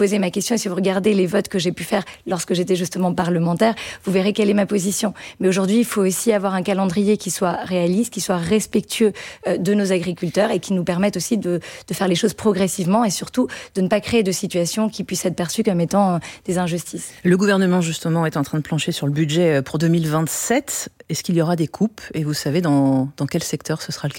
posez ma question et si vous regardez les votes que j'ai pu faire lorsque j'étais justement parlementaire, vous verrez quelle est ma position. Mais aujourd'hui, il faut aussi avoir un calendrier qui soit réaliste, qui soit respectueux de nos agriculteurs et qui nous permette aussi de faire les choses progressivement et surtout de ne pas créer de situations qui puissent être perçues comme étant des injustices. Le gouvernement, justement, est en train de plancher sur le budget pour 2027. Est-ce qu'il y aura des coupes ? Et vous savez dans quel secteur ce sera le cas ?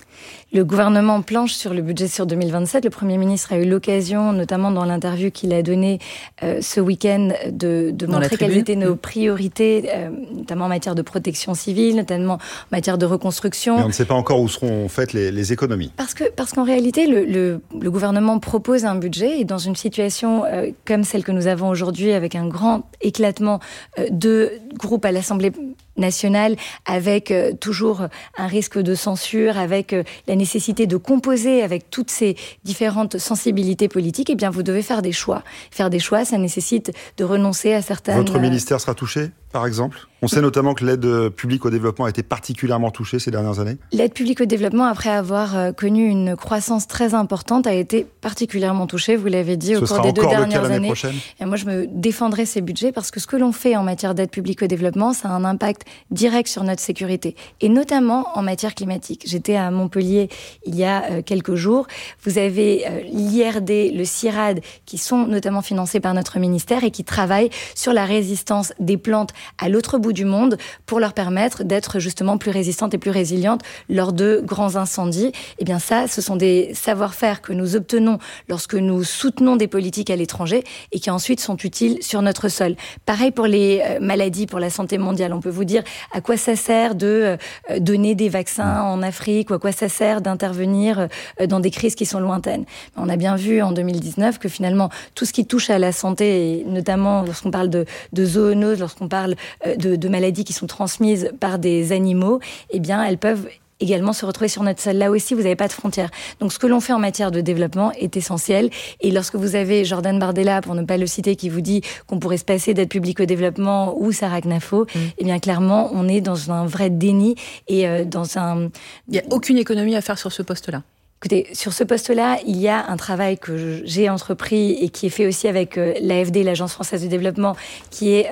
Le gouvernement planche sur le budget sur 2027. Le Premier ministre a eu l'occasion, notamment dans l'interview qu'il a donnée ce week-end, de montrer quelles étaient nos priorités, notamment en matière de protection civile, notamment en matière de reconstruction. Mais on ne sait pas encore où seront faites les économies. Parce qu'en réalité, le gouvernement propose un budget et dans une situation comme celle que nous avons aujourd'hui, avec un grand éclatement de groupes à l'Assemblée nationale, avec toujours un risque de censure, avec la nécessité de composer avec toutes ces différentes sensibilités politiques, eh bien vous devez faire des choix. Faire des choix, ça nécessite de renoncer à certaines... Votre ministère sera touché, par exemple ? On sait notamment que l'aide publique au développement a été particulièrement touchée ces dernières années. L'aide publique au développement, après avoir connu une croissance très importante, a été particulièrement touchée, vous l'avez dit, au cours des 2 dernières années. Et moi, je me défendrai ces budgets parce que ce que l'on fait en matière d'aide publique au développement, ça a un impact direct sur notre sécurité, et notamment en matière climatique. J'étais à Montpellier il y a quelques jours. Vous avez l'IRD, le CIRAD, qui sont notamment financés par notre ministère et qui travaillent sur la résistance des plantes à l'autre bout du monde pour leur permettre d'être justement plus résistantes et plus résilientes lors de grands incendies. Eh bien ça, ce sont des savoir-faire que nous obtenons lorsque nous soutenons des politiques à l'étranger et qui ensuite sont utiles sur notre sol. Pareil pour les maladies, pour la santé mondiale. On peut vous dire à quoi ça sert de donner des vaccins en Afrique ou à quoi ça sert d'intervenir dans des crises qui sont lointaines. On a bien vu en 2019 que finalement tout ce qui touche à la santé, et notamment lorsqu'on parle de zoonoses, lorsqu'on parle de maladies qui sont transmises par des animaux, eh bien elles peuvent également se retrouver sur notre sol. Là aussi, vous n'avez pas de frontières. Donc, ce que l'on fait en matière de développement est essentiel. Et lorsque vous avez Jordan Bardella, pour ne pas le citer, qui vous dit qu'on pourrait se passer d'aide publique au développement ou Sarah Knafo, eh bien, clairement, on est dans un vrai déni et dans un... Il n'y a aucune économie à faire sur ce poste-là. Écoutez, sur ce poste-là, il y a un travail que j'ai entrepris et qui est fait aussi avec l'AFD, l'Agence française de développement, qui est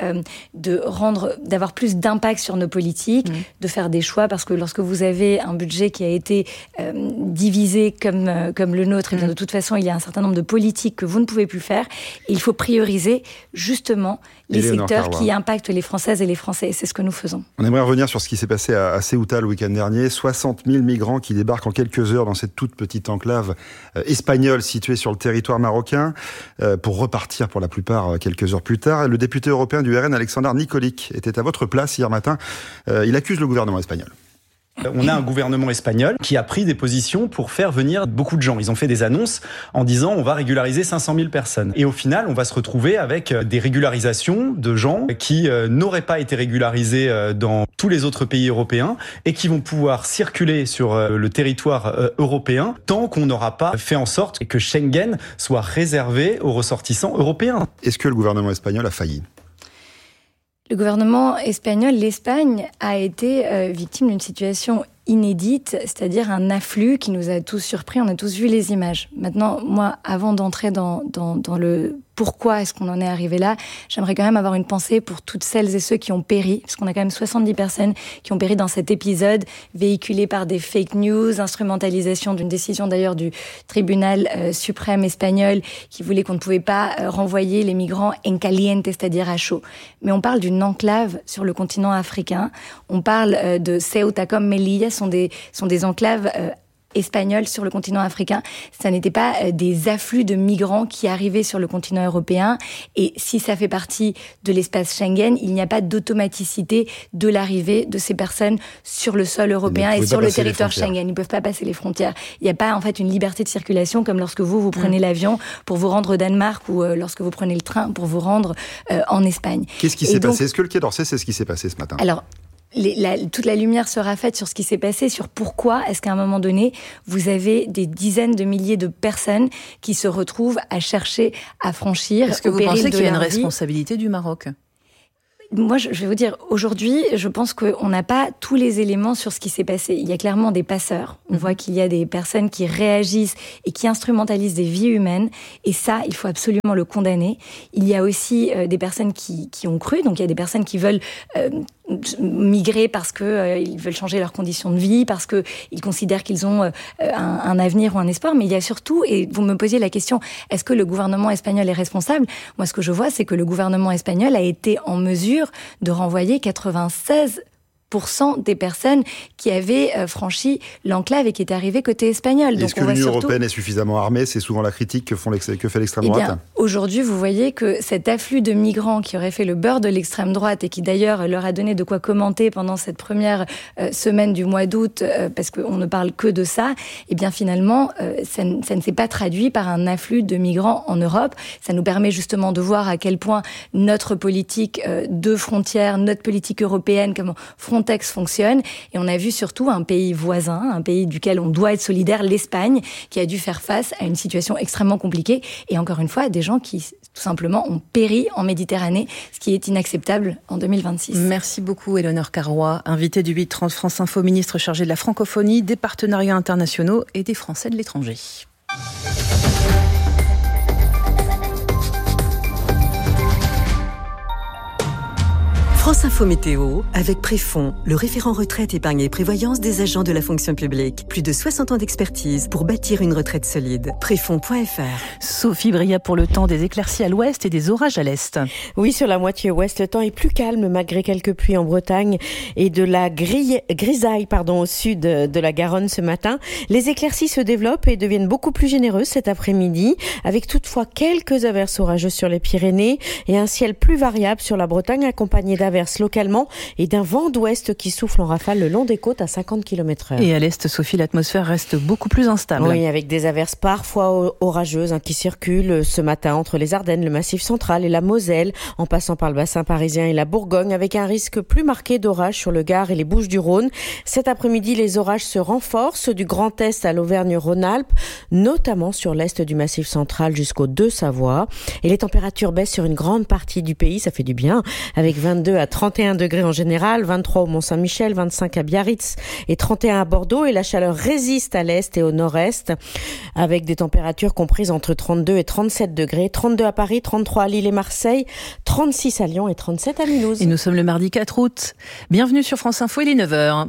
d'avoir plus d'impact sur nos politiques, de faire des choix, parce que lorsque vous avez un budget qui a été divisé comme le nôtre, et bien de toute façon, il y a un certain nombre de politiques que vous ne pouvez plus faire. Et il faut prioriser justement les secteurs qui impactent les Françaises et les Français. Et c'est ce que nous faisons. On aimerait revenir sur ce qui s'est passé à Ceuta le week-end dernier. 60 000 migrants qui débarquent en quelques heures dans cette toute petite enclave espagnole située sur le territoire marocain pour repartir pour la plupart quelques heures plus tard. Le député européen du RN, Alexandar Nikolic, était à votre place hier matin. Il accuse le gouvernement espagnol. On a un gouvernement espagnol qui a pris des positions pour faire venir beaucoup de gens. Ils ont fait des annonces en disant on va régulariser 500 000 personnes. Et au final, on va se retrouver avec des régularisations de gens qui n'auraient pas été régularisés dans tous les autres pays européens et qui vont pouvoir circuler sur le territoire européen tant qu'on n'aura pas fait en sorte que Schengen soit réservé aux ressortissants européens. Est-ce que le gouvernement espagnol a failli ? Le gouvernement espagnol, l'Espagne, a été victime d'une situation inédite, c'est-à-dire un afflux qui nous a tous surpris. On a tous vu les images. Maintenant, moi, avant d'entrer dans le pourquoi est-ce qu'on en est arrivé là, j'aimerais quand même avoir une pensée pour toutes celles et ceux qui ont péri, parce qu'on a quand même 70 personnes qui ont péri dans cet épisode, véhiculé par des fake news, instrumentalisation d'une décision d'ailleurs du tribunal suprême espagnol qui voulait qu'on ne pouvait pas renvoyer les migrants en caliente, c'est-à-dire à chaud. Mais on parle d'une enclave sur le continent africain. On parle de Ceuta comme Melilla, sont des enclaves espagnols sur le continent africain. Ça n'était pas des afflux de migrants qui arrivaient sur le continent européen. Et si ça fait partie de l'espace Schengen, il n'y a pas d'automaticité de l'arrivée de ces personnes sur le sol européen et sur le territoire Schengen. Ils ne peuvent pas passer les frontières. Il n'y a pas en fait une liberté de circulation comme lorsque vous prenez l'avion pour vous rendre au Danemark ou lorsque vous prenez le train pour vous rendre en Espagne. Qu'est-ce qui s'est passé ? Est-ce que le Quai d'Orsay, c'est ce qui s'est passé ce matin ? Alors, toute la lumière sera faite sur ce qui s'est passé, sur pourquoi est-ce qu'à un moment donné, vous avez des dizaines de milliers de personnes qui se retrouvent à chercher à franchir. Est-ce que vous pensez qu'il y a une responsabilité du Maroc ? moi, je vais vous dire, aujourd'hui, je pense qu'on n'a pas tous les éléments sur ce qui s'est passé. Il y a clairement des passeurs. On voit qu'il y a des personnes qui réagissent et qui instrumentalisent des vies humaines. Et ça, il faut absolument le condamner. Il y a aussi des personnes qui ont cru. Donc, il y a des personnes qui veulent migrer parce qu'ils veulent changer leurs conditions de vie, parce qu'ils considèrent qu'ils ont un avenir ou un espoir. Mais il y a surtout, et vous me posiez la question, est-ce que le gouvernement espagnol est responsable ? Moi, ce que je vois, c'est que le gouvernement espagnol a été en mesure de renvoyer 96% des personnes qui avaient franchi l'enclave et qui étaient arrivées côté espagnol. Est-ce que l'Union européenne est suffisamment armée ? C'est souvent la critique que fait l'extrême droite. Aujourd'hui, vous voyez que cet afflux de migrants qui aurait fait le beurre de l'extrême droite et qui d'ailleurs leur a donné de quoi commenter pendant cette première semaine du mois d'août, parce qu'on ne parle que de ça, et bien finalement, ça ne s'est pas traduit par un afflux de migrants en Europe. Ça nous permet justement de voir à quel point notre politique de frontières, notre politique européenne, comment Frontex fonctionne, et on a vu surtout un pays voisin, un pays duquel on doit être solidaire, l'Espagne, qui a dû faire face à une situation extrêmement compliquée, et encore une fois, des gens qui tout simplement ont péri en Méditerranée, ce qui est inacceptable en 2026. Merci beaucoup Éléonore Carrois, invitée du 8-30 France Info, ministre chargée de la francophonie, des partenariats internationaux et des Français de l'étranger. France Info Météo, avec Préfond, le référent retraite, épargne et prévoyance des agents de la fonction publique. Plus de 60 ans d'expertise pour bâtir une retraite solide. Préfond.fr. Sophie Bria pour le temps, des éclaircies à l'ouest et des orages à l'est. Oui, sur la moitié ouest, le temps est plus calme malgré quelques pluies en Bretagne et de la grisaille au sud de la Garonne ce matin. Les éclaircies se développent et deviennent beaucoup plus généreuses cet après-midi, avec toutefois quelques averses orageuses sur les Pyrénées et un ciel plus variable sur la Bretagne accompagné d'averses localement et d'un vent d'ouest qui souffle en rafale le long des côtes à 50 km/h. Et à l'est, Sophie, l'atmosphère reste beaucoup plus instable. Oui, avec des averses parfois orageuses qui circulent ce matin entre les Ardennes, le Massif central et la Moselle, en passant par le bassin parisien et la Bourgogne, avec un risque plus marqué d'orage sur le Gard et les Bouches-du-Rhône. Cet après-midi, les orages se renforcent du Grand Est à l'Auvergne-Rhône-Alpes, notamment sur l'est du Massif central jusqu'aux Deux-Savoie. Et les températures baissent sur une grande partie du pays, ça fait du bien, avec 22 à 31 degrés en général, 23 au Mont-Saint-Michel, 25 à Biarritz et 31 à Bordeaux. Et la chaleur résiste à l'est et au nord-est, avec des températures comprises entre 32 et 37 degrés, 32 à Paris, 33 à Lille et Marseille, 36 à Lyon et 37 à Mulhouse. Et nous sommes le mardi 4 août. Bienvenue sur France Info, il est 9h.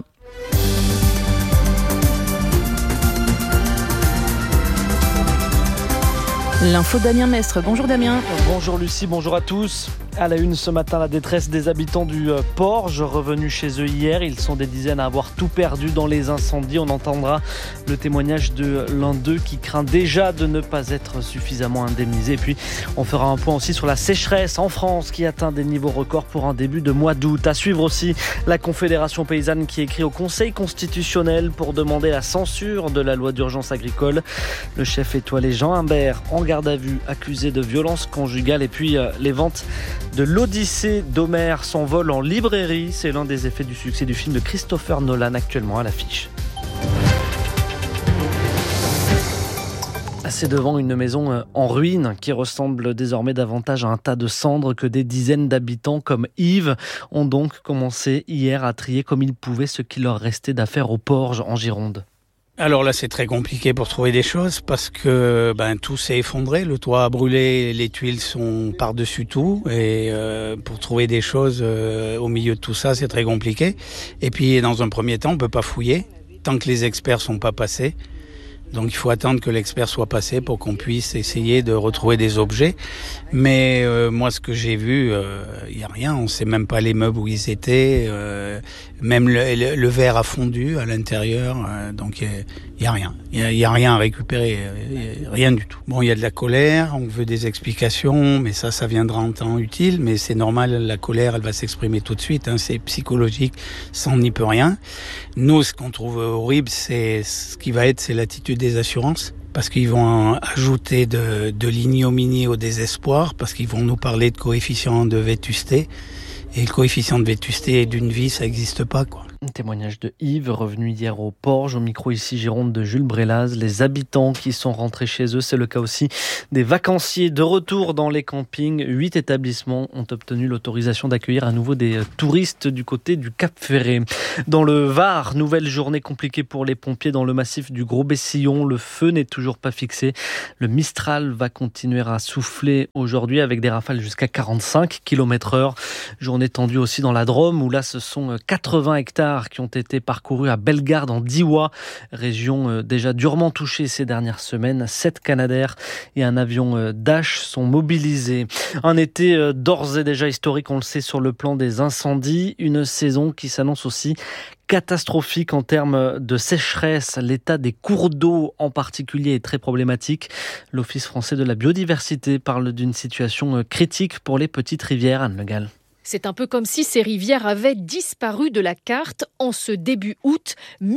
L'info Damien Mestre. Bonjour Damien. Bonjour Lucie, bonjour à tous. À la une ce matin, la détresse des habitants du Porge, revenus chez eux hier. Ils sont des dizaines à avoir tout perdu dans les incendies. On entendra le témoignage de l'un d'eux qui craint déjà de ne pas être suffisamment indemnisé. Et puis, on fera un point aussi sur la sécheresse en France qui atteint des niveaux records pour un début de mois d'août. À suivre aussi la Confédération paysanne qui écrit au Conseil constitutionnel pour demander la censure de la loi d'urgence agricole. Le chef étoilé Jean Imbert en garde à vue, accusé de violence conjugale. Et puis, les ventes de l'Odyssée d'Homère s'envolent en librairie. C'est l'un des effets du succès du film de Christopher Nolan actuellement à l'affiche. C'est devant une maison en ruine qui ressemble désormais davantage à un tas de cendres que des dizaines d'habitants comme Yves ont donc commencé hier à trier comme ils pouvaient ce qu'il leur restait d'affaires au Porge en Gironde. Alors là, c'est très compliqué pour trouver des choses parce que tout s'est effondré, le toit a brûlé, les tuiles sont par-dessus tout et pour trouver des choses au milieu de tout ça, c'est très compliqué. Et puis dans un premier temps, on peut pas fouiller tant que les experts sont pas passés. Donc il faut attendre que l'expert soit passé pour qu'on puisse essayer de retrouver des objets. Mais moi, ce que j'ai vu, il y a rien. On sait même pas les meubles où ils étaient. Même le verre a fondu à l'intérieur. Donc il y a rien. Il y a rien à récupérer. Rien du tout. Bon, il y a de la colère. On veut des explications, mais ça viendra en temps utile. Mais c'est normal. La colère, elle va s'exprimer tout de suite. C'est psychologique. Ça, on n'y peut rien. Nous, ce qu'on trouve horrible, c'est l'attitude des assurances, parce qu'ils vont ajouter de l'ignominie au désespoir, parce qu'ils vont nous parler de coefficient de vétusté, et le coefficient de vétusté d'une vie, ça n'existe pas, quoi. Un témoignage de Yves, revenu hier au Porge, au micro ici Gironde de Jules Brélaz. Les habitants qui sont rentrés chez eux, c'est le cas aussi des vacanciers de retour dans les campings. 8 établissements ont obtenu l'autorisation d'accueillir à nouveau des touristes du côté du Cap Ferré. Dans le Var, nouvelle journée compliquée pour les pompiers dans le massif du Gros-Bessillon. Le feu n'est toujours pas fixé. Le Mistral va continuer à souffler aujourd'hui avec des rafales jusqu'à 45 km/h. Journée tendue aussi dans la Drôme où là ce sont 80 hectares qui ont été parcourus à Bellegarde en Diois, région déjà durement touchée ces dernières semaines. 7 Canadair et un avion Dash sont mobilisés. Un été d'ores et déjà historique, on le sait, sur le plan des incendies. Une saison qui s'annonce aussi catastrophique en termes de sécheresse. L'état des cours d'eau en particulier est très problématique. L'Office français de la biodiversité parle d'une situation critique pour les petites rivières. Anne Le Gall. C'est un peu comme si ces rivières avaient disparu de la carte. En ce début août,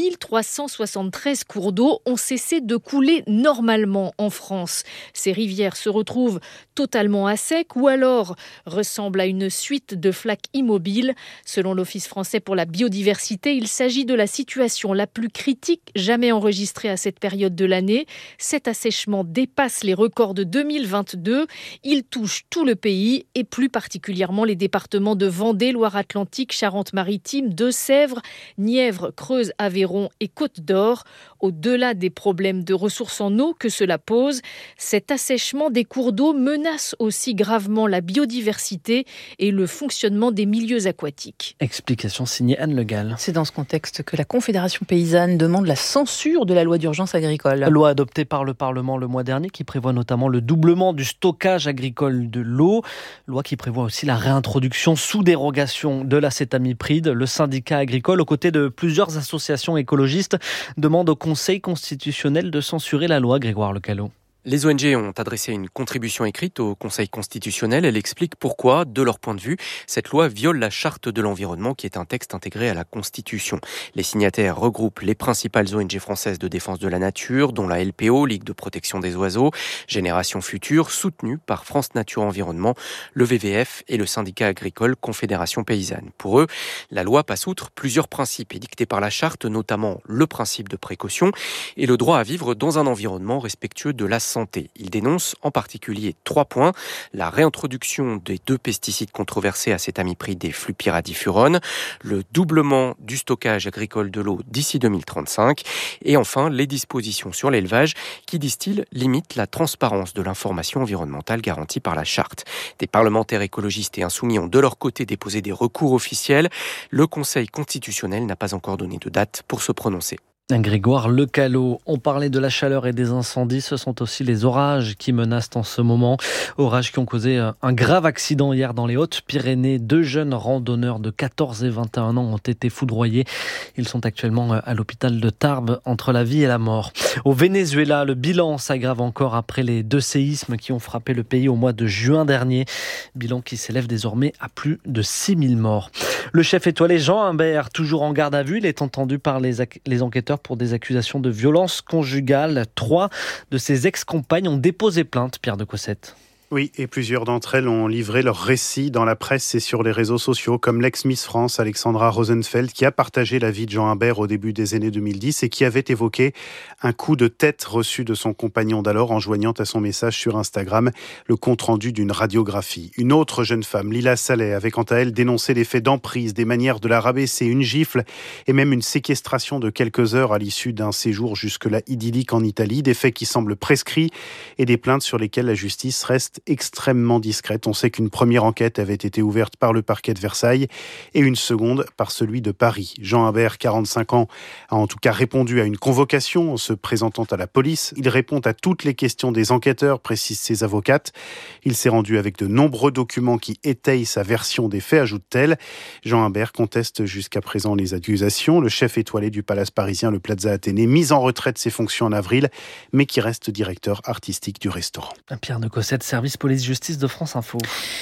1373 cours d'eau ont cessé de couler normalement en France. Ces rivières se retrouvent totalement à sec ou alors ressemblent à une suite de flaques immobiles. Selon l'Office français pour la biodiversité, il s'agit de la situation la plus critique jamais enregistrée à cette période de l'année. Cet assèchement dépasse les records de 2022. Il touche tout le pays et plus particulièrement les départements de Vendée, Loire-Atlantique, Charente-Maritime, Deux-Sèvres, Nièvre, Creuse, Aveyron et Côte-d'Or. Au-delà des problèmes de ressources en eau que cela pose, cet assèchement des cours d'eau menace aussi gravement la biodiversité et le fonctionnement des milieux aquatiques. Explication signée Anne Le Gall. C'est dans ce contexte que la Confédération paysanne demande la censure de la loi d'urgence agricole. La loi adoptée par le Parlement le mois dernier qui prévoit notamment le doublement du stockage agricole de l'eau. Loi qui prévoit aussi la réintroduction sous dérogation de l'acétamipride. Le syndicat agricole, aux côtés de plusieurs associations écologistes, demande au Conseil constitutionnel de censurer la loi. Grégoire Lecalot. Les ONG ont adressé une contribution écrite au Conseil constitutionnel. Elle explique pourquoi, de leur point de vue, cette loi viole la Charte de l'environnement qui est un texte intégré à la Constitution. Les signataires regroupent les principales ONG françaises de défense de la nature, dont la LPO, Ligue de protection des oiseaux, Génération Future, soutenue par France Nature Environnement, le WWF et le syndicat agricole Confédération Paysanne. Pour eux, la loi passe outre plusieurs principes édictés par la Charte, notamment le principe de précaution et le droit à vivre dans un environnement respectueux de la santé. Il dénonce en particulier 3 points. La réintroduction des 2 pesticides controversés, acétamipride et flupiradifurone, le doublement du stockage agricole de l'eau d'ici 2035 et enfin les dispositions sur l'élevage qui, disent-ils, limitent la transparence de l'information environnementale garantie par la Charte. Des parlementaires écologistes et insoumis ont de leur côté déposé des recours officiels. Le Conseil constitutionnel n'a pas encore donné de date pour se prononcer. Grégoire Lecalot, on parlait de la chaleur et des incendies, ce sont aussi les orages qui menacent en ce moment. Orages qui ont causé un grave accident hier dans les Hautes-Pyrénées. 2 jeunes randonneurs de 14 et 21 ans ont été foudroyés. Ils sont actuellement à l'hôpital de Tarbes, entre la vie et la mort. Au Venezuela, le bilan s'aggrave encore après les 2 séismes qui ont frappé le pays au mois de juin dernier. Bilan qui s'élève désormais à plus de 6000 morts. Le chef étoilé Jean Humbert, toujours en garde à vue, il est entendu par les enquêteurs pour des accusations de violence conjugale. 3 de ses ex-compagnes ont déposé plainte, Pierre de Cossette. Oui, et plusieurs d'entre elles ont livré leur récit dans la presse et sur les réseaux sociaux, comme l'ex-Miss France Alexandra Rosenfeld, qui a partagé la vie de Jean Humbert au début des années 2010 et qui avait évoqué un coup de tête reçu de son compagnon d'alors en joignant à son message sur Instagram le compte-rendu d'une radiographie. Une autre jeune femme, Lila Saleh, avait quant à elle dénoncé les faits d'emprise, des manières de la rabaisser, une gifle et même une séquestration de quelques heures à l'issue d'un séjour jusque-là idyllique en Italie, des faits qui semblent prescrits et des plaintes sur lesquelles la justice reste extrêmement discrète. On sait qu'une première enquête avait été ouverte par le parquet de Versailles et une seconde par celui de Paris. Jean Humbert, 45 ans, a en tout cas répondu à une convocation en se présentant à la police. Il répond à toutes les questions des enquêteurs, précisent ses avocates. Il s'est rendu avec de nombreux documents qui étayent sa version des faits, ajoute-t-elle. Jean Humbert conteste jusqu'à présent les accusations. Le chef étoilé du palace parisien, le Plaza Athénée, mis en retrait de ses fonctions en avril, mais qui reste directeur artistique du restaurant. Pierre de Cossette, service police-justice de France Info.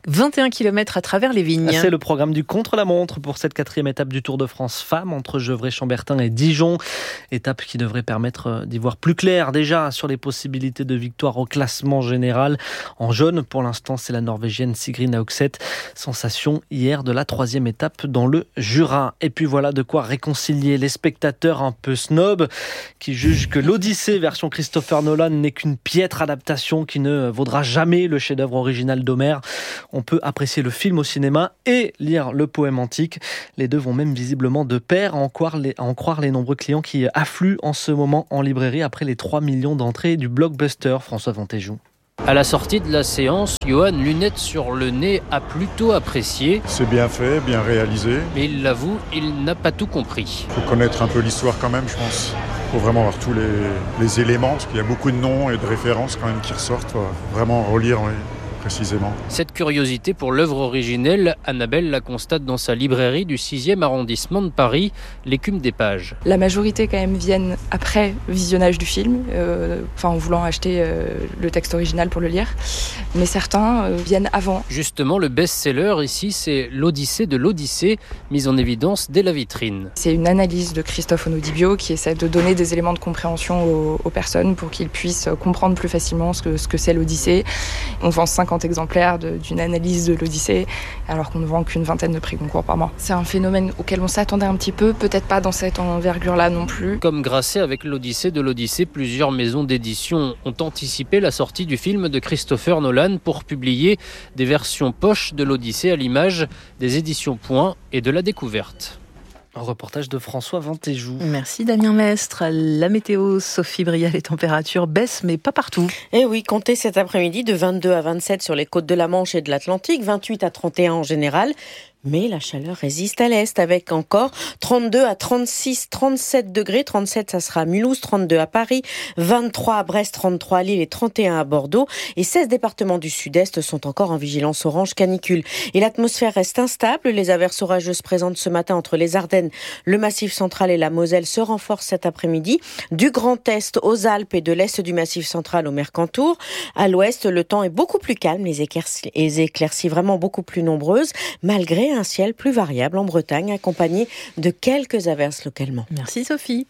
21 km à travers les vignes. C'est le programme du contre-la-montre pour cette 4e étape du Tour de France Femmes entre Gevrey-Chambertin et Dijon. Étape qui devrait permettre d'y voir plus clair déjà sur les possibilités de victoire au classement général. En jaune, pour l'instant, c'est la Norvégienne Sigrid Nauxeth. Sensation hier de la 3e étape dans le Jura. Et puis voilà de quoi réconcilier les spectateurs un peu snobs qui jugent que l'Odyssée version Christopher Nolan n'est qu'une piètre adaptation qui ne vaudra jamais le chef-d'œuvre original d'Homère. On peut apprécier le film au cinéma et lire le poème antique. Les deux vont même visiblement de pair, à en croire les nombreux clients qui affluent en ce moment en librairie après les 3 millions d'entrées du blockbuster. François Vantéjou. À la sortie de la séance, Johan, lunettes sur le nez, a plutôt apprécié. C'est bien fait, bien réalisé. Mais il l'avoue, il n'a pas tout compris. Il faut connaître un peu l'histoire quand même, je pense. Il faut vraiment avoir tous les éléments, parce qu'il y a beaucoup de noms et de références quand même qui ressortent. Faut vraiment relire, oui, précisément. Cette curiosité pour l'œuvre originelle, Annabelle la constate dans sa librairie du 6e arrondissement de Paris, l'Écume des pages. La majorité quand même viennent après visionnage du film, en voulant acheter le texte original pour le lire, mais certains viennent avant. Justement, le best-seller ici, c'est l'Odyssée de l'Odyssée, mise en évidence dès la vitrine. C'est une analyse de Christophe Onodibio qui essaie de donner des éléments de compréhension aux personnes pour qu'ils puissent comprendre plus facilement ce que c'est l'Odyssée. On vend 50 exemplaires d'une analyse de l'Odyssée, alors qu'on ne vend qu'une vingtaine de prix Goncourt par mois. C'est un phénomène auquel on s'attendait un petit peu, peut-être pas dans cette envergure-là non plus. Comme Grasset avec l'Odyssée de l'Odyssée, plusieurs maisons d'édition ont anticipé la sortie du film de Christopher Nolan pour publier des versions poche de l'Odyssée à l'image des éditions Point et de la Découverte. Un reportage de François Vantéjou. Merci Damien Mestre. La météo, Sophie Bria, les températures baissent, mais pas partout. Et oui, comptez cet après-midi de 22 à 27 sur les côtes de la Manche et de l'Atlantique, 28 à 31 en général. Mais la chaleur résiste à l'est avec encore 32 à 36, 37 degrés. 37, ça sera à Mulhouse, 32 à Paris, 23 à Brest, 33 à Lille et 31 à Bordeaux. Et 16 départements du sud-est sont encore en vigilance orange canicule. Et l'atmosphère reste instable. Les averses orageuses présentes ce matin entre les Ardennes, le Massif central et la Moselle se renforcent cet après-midi. Du Grand Est aux Alpes et de l'Est du Massif central au Mercantour. À l'ouest, le temps est beaucoup plus calme. Les éclaircies vraiment beaucoup plus nombreuses, malgré un ciel plus variable en Bretagne, accompagné de quelques averses localement. Merci Sophie.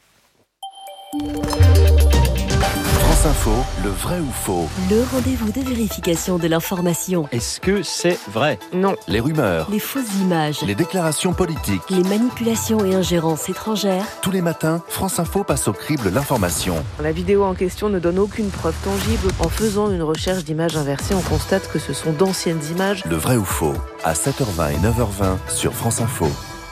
France Info, le vrai ou faux. Le rendez-vous de vérification de l'information. Est-ce que c'est vrai? Non. Les rumeurs. Les fausses images. Les déclarations politiques. Les manipulations et ingérences étrangères. Tous les matins, France Info passe au crible l'information. La vidéo en question ne donne aucune preuve tangible. En faisant une recherche d'images inversées, on constate que ce sont d'anciennes images. Le vrai ou faux, à 7h20 et 9h20 sur France Info.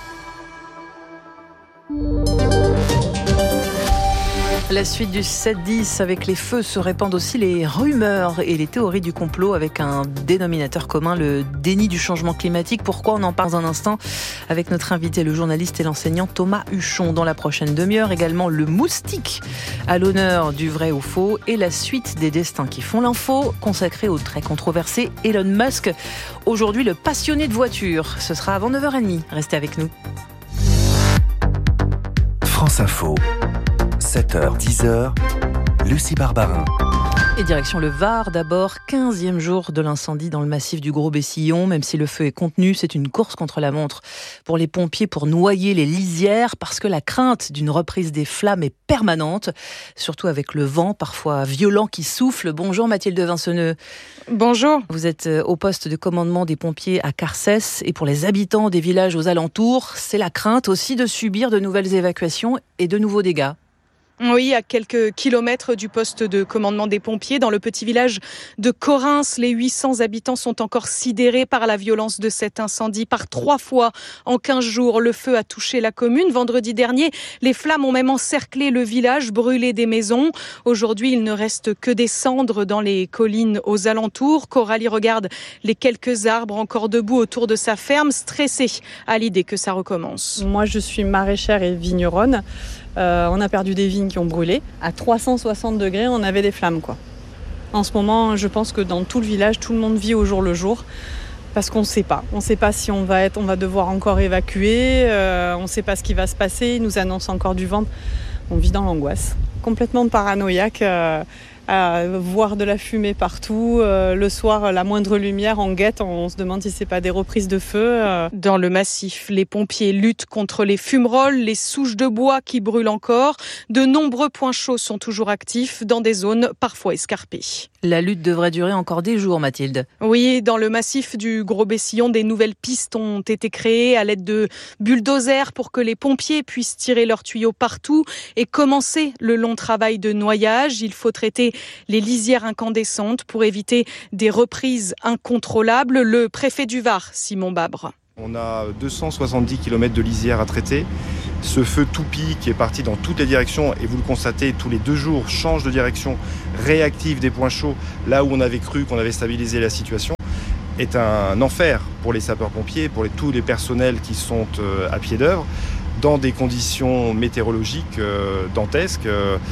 La suite du 7-10, avec les feux se répandent aussi les rumeurs et les théories du complot avec un dénominateur commun, le déni du changement climatique. Pourquoi? On en parle dans un instant avec notre invité, le journaliste et l'enseignant Thomas Huchon. Dans la prochaine demi-heure, également le moustique à l'honneur du vrai ou faux et la suite des destins qui font l'info, consacrée au très controversé Elon Musk. Aujourd'hui, le passionné de voitures. Ce sera avant 9h30. Restez avec nous. France Info. 7h, 10h, Lucie Barbarin. Et direction le Var, d'abord, 15e jour de l'incendie dans le massif du Gros-Bessillon. Même si le feu est contenu, c'est une course contre la montre pour les pompiers pour noyer les lisières, parce que la crainte d'une reprise des flammes est permanente, surtout avec le vent parfois violent qui souffle. Bonjour Mathilde Vinceneux. Bonjour. Vous êtes au poste de commandement des pompiers à Carcès, et pour les habitants des villages aux alentours, c'est la crainte aussi de subir de nouvelles évacuations et de nouveaux dégâts. Oui, à quelques kilomètres du poste de commandement des pompiers, dans le petit village de Corrins, les 800 habitants sont encore sidérés par la violence de cet incendie. Par 3 fois en 15 jours, le feu a touché la commune. Vendredi dernier, les flammes ont même encerclé le village, brûlé des maisons. Aujourd'hui, il ne reste que des cendres dans les collines aux alentours. Coralie regarde les quelques arbres encore debout autour de sa ferme, stressée à l'idée que ça recommence. Moi, je suis maraîchère et vigneronne. On a perdu des vignes qui ont brûlé. À 360 degrés, on avait des flammes, quoi. En ce moment, je pense que dans tout le village, tout le monde vit au jour le jour. Parce qu'on ne sait pas. On ne sait pas si on va devoir encore évacuer. On ne sait pas ce qui va se passer. Ils nous annoncent encore du vent. On vit dans l'angoisse. Complètement paranoïaque. à voir de la fumée partout. Le soir, la moindre lumière, on guette, on se demande si c'est pas des reprises de feu. Dans le massif, les pompiers luttent contre les fumerolles, les souches de bois qui brûlent encore. De nombreux points chauds sont toujours actifs dans des zones parfois escarpées. La lutte devrait durer encore des jours, Mathilde. Oui, dans le massif du Gros-Bessillon, des nouvelles pistes ont été créées à l'aide de bulldozers pour que les pompiers puissent tirer leurs tuyaux partout et commencer le long travail de noyage. Il faut traiter les lisières incandescentes pour éviter des reprises incontrôlables. Le préfet du Var, Simon Babre. On a 270 km de lisière à traiter. Ce feu toupie qui est parti dans toutes les directions, et vous le constatez, tous les 2 jours, change de direction, réactive des points chauds, là où on avait cru qu'on avait stabilisé la situation, est un enfer pour les sapeurs-pompiers, pour tous les personnels qui sont à pied d'œuvre, dans des conditions météorologiques dantesques.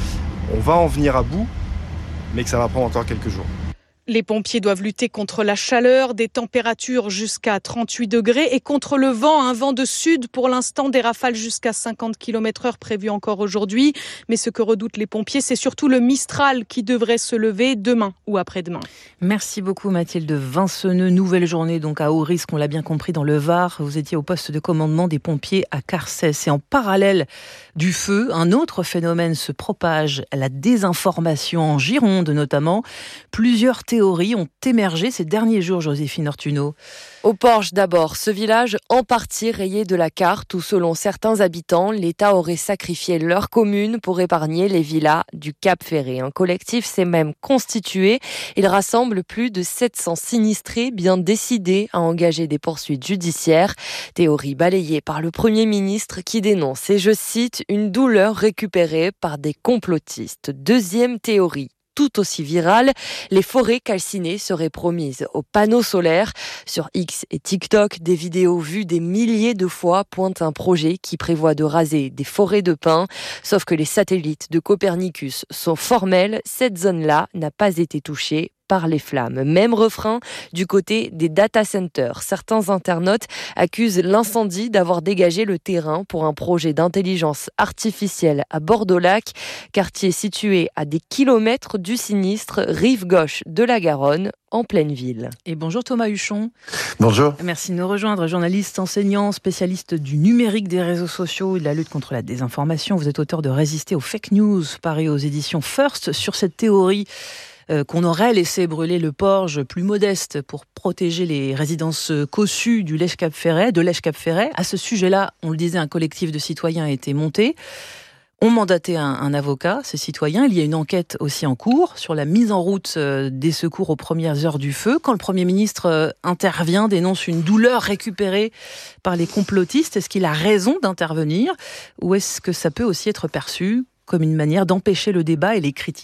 On va en venir à bout, mais que ça va prendre encore quelques jours. Les pompiers doivent lutter contre la chaleur, des températures jusqu'à 38 degrés et contre le vent, un vent de sud pour l'instant, des rafales jusqu'à 50 km/h prévues encore aujourd'hui. Mais ce que redoutent les pompiers, c'est surtout le Mistral qui devrait se lever demain ou après-demain. Merci beaucoup Mathilde Vinceneux. Nouvelle journée donc à haut risque, on l'a bien compris, dans le Var. Vous étiez au poste de commandement des pompiers à Carcès. Et en parallèle du feu, un autre phénomène se propage, la désinformation en Gironde notamment. Plusieurs théories ont émergé ces derniers jours, Joséphine Ortuno. Au Porche d'abord, ce village en partie rayé de la carte où, selon certains habitants, l'État aurait sacrifié leur commune pour épargner les villas du Cap Ferré. Un collectif s'est même constitué. Il rassemble plus de 700 sinistrés bien décidés à engager des poursuites judiciaires. Théorie balayée par le Premier ministre qui dénonce, et je cite, une douleur récupérée par des complotistes. Deuxième théorie, tout aussi virale, les forêts calcinées seraient promises aux panneaux solaires. Sur X et TikTok, des vidéos vues des milliers de fois pointent un projet qui prévoit de raser des forêts de pins. Sauf que les satellites de Copernicus sont formels, cette zone-là n'a pas été touchée par les flammes. Même refrain du côté des data centers. Certains internautes accusent l'incendie d'avoir dégagé le terrain pour un projet d'intelligence artificielle à Bordeaux-Lac, quartier situé à des kilomètres du sinistre, rive gauche de la Garonne, en pleine ville. Et bonjour Thomas Huchon. Bonjour. Merci de nous rejoindre, journaliste, enseignant, spécialiste du numérique, des réseaux sociaux et de la lutte contre la désinformation. Vous êtes auteur de Résister aux fake news, paru aux éditions First, sur cette théorie qu'on aurait laissé brûler le Porge plus modeste pour protéger les résidences cossues de l'Esch-Cap Ferret. À ce sujet-là, on le disait, un collectif de citoyens a été monté. On mandatait un avocat, ces citoyens. Il y a une enquête aussi en cours sur la mise en route des secours aux premières heures du feu. Quand le Premier ministre intervient, dénonce une douleur récupérée par les complotistes, est-ce qu'il a raison d'intervenir ou est-ce que ça peut aussi être perçu comme une manière d'empêcher le débat et les critiques ?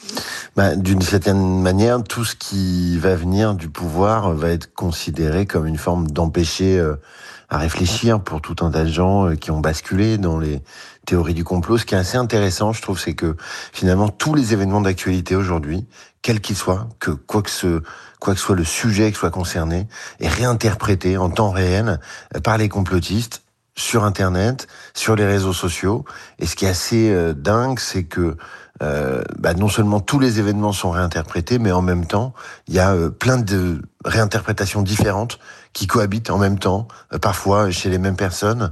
D'une certaine manière, tout ce qui va venir du pouvoir va être considéré comme une forme d'empêcher à réfléchir pour tout un tas de gens qui ont basculé dans les théories du complot. Ce qui est assez intéressant, je trouve, c'est que finalement tous les événements d'actualité aujourd'hui, quels qu'ils soient, que quoi que soit le sujet qui soit concerné, est réinterprété en temps réel par les complotistes sur Internet, sur les réseaux sociaux. Et ce qui est assez dingue, c'est que non seulement tous les événements sont réinterprétés, mais en même temps, il y a plein de réinterprétations différentes qui cohabitent en même temps, parfois chez les mêmes personnes.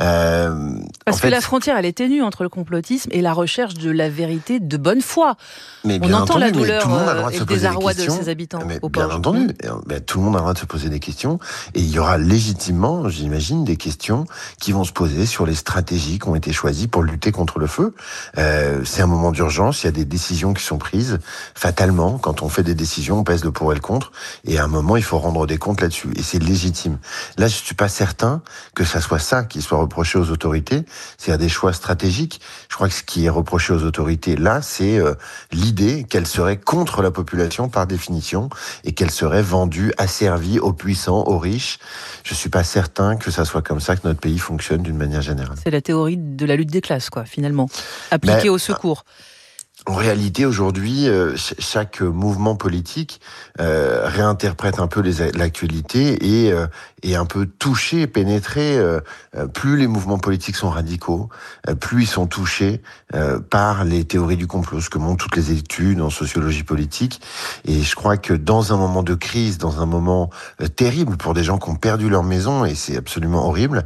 Parce que la frontière, elle est ténue entre le complotisme et la recherche de la vérité de bonne foi. Mais on entend la douleur et le désarroi de ses habitants. Bien entendu, tout le monde a le droit de se poser des questions. Et il y aura légitimement, j'imagine, des questions qui vont se poser sur les stratégies qui ont été choisies pour lutter contre le feu. C'est un moment d'urgence, il y a des décisions qui sont prises. Fatalement, quand on fait des décisions, on pèse le pour et le contre. Et à un moment, il faut rendre des comptes là-dessus. Et c'est légitime. Là, je suis pas certain que ça soit ça qui soit reproché aux autorités. C'est des choix stratégiques. Je crois que ce qui est reproché aux autorités, là, c'est l'idée qu'elles seraient contre la population par définition et qu'elles seraient vendues, asservies aux puissants, aux riches. Je suis pas certain que ça soit comme ça que notre pays fonctionne d'une manière générale. C'est la théorie de la lutte des classes, quoi, finalement, appliquée au secours. En réalité, aujourd'hui, chaque mouvement politique réinterprète un peu l'actualité et est un peu touché, pénétré. Plus les mouvements politiques sont radicaux, plus ils sont touchés par les théories du complot, ce que montrent toutes les études en sociologie politique. Et je crois que dans un moment de crise, dans un moment terrible pour des gens qui ont perdu leur maison, et c'est absolument horrible,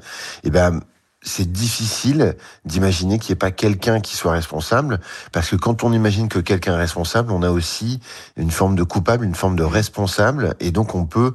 c'est difficile d'imaginer qu'il n'y ait pas quelqu'un qui soit responsable, parce que quand on imagine que quelqu'un est responsable, on a aussi une forme de coupable, une forme de responsable, et donc on peut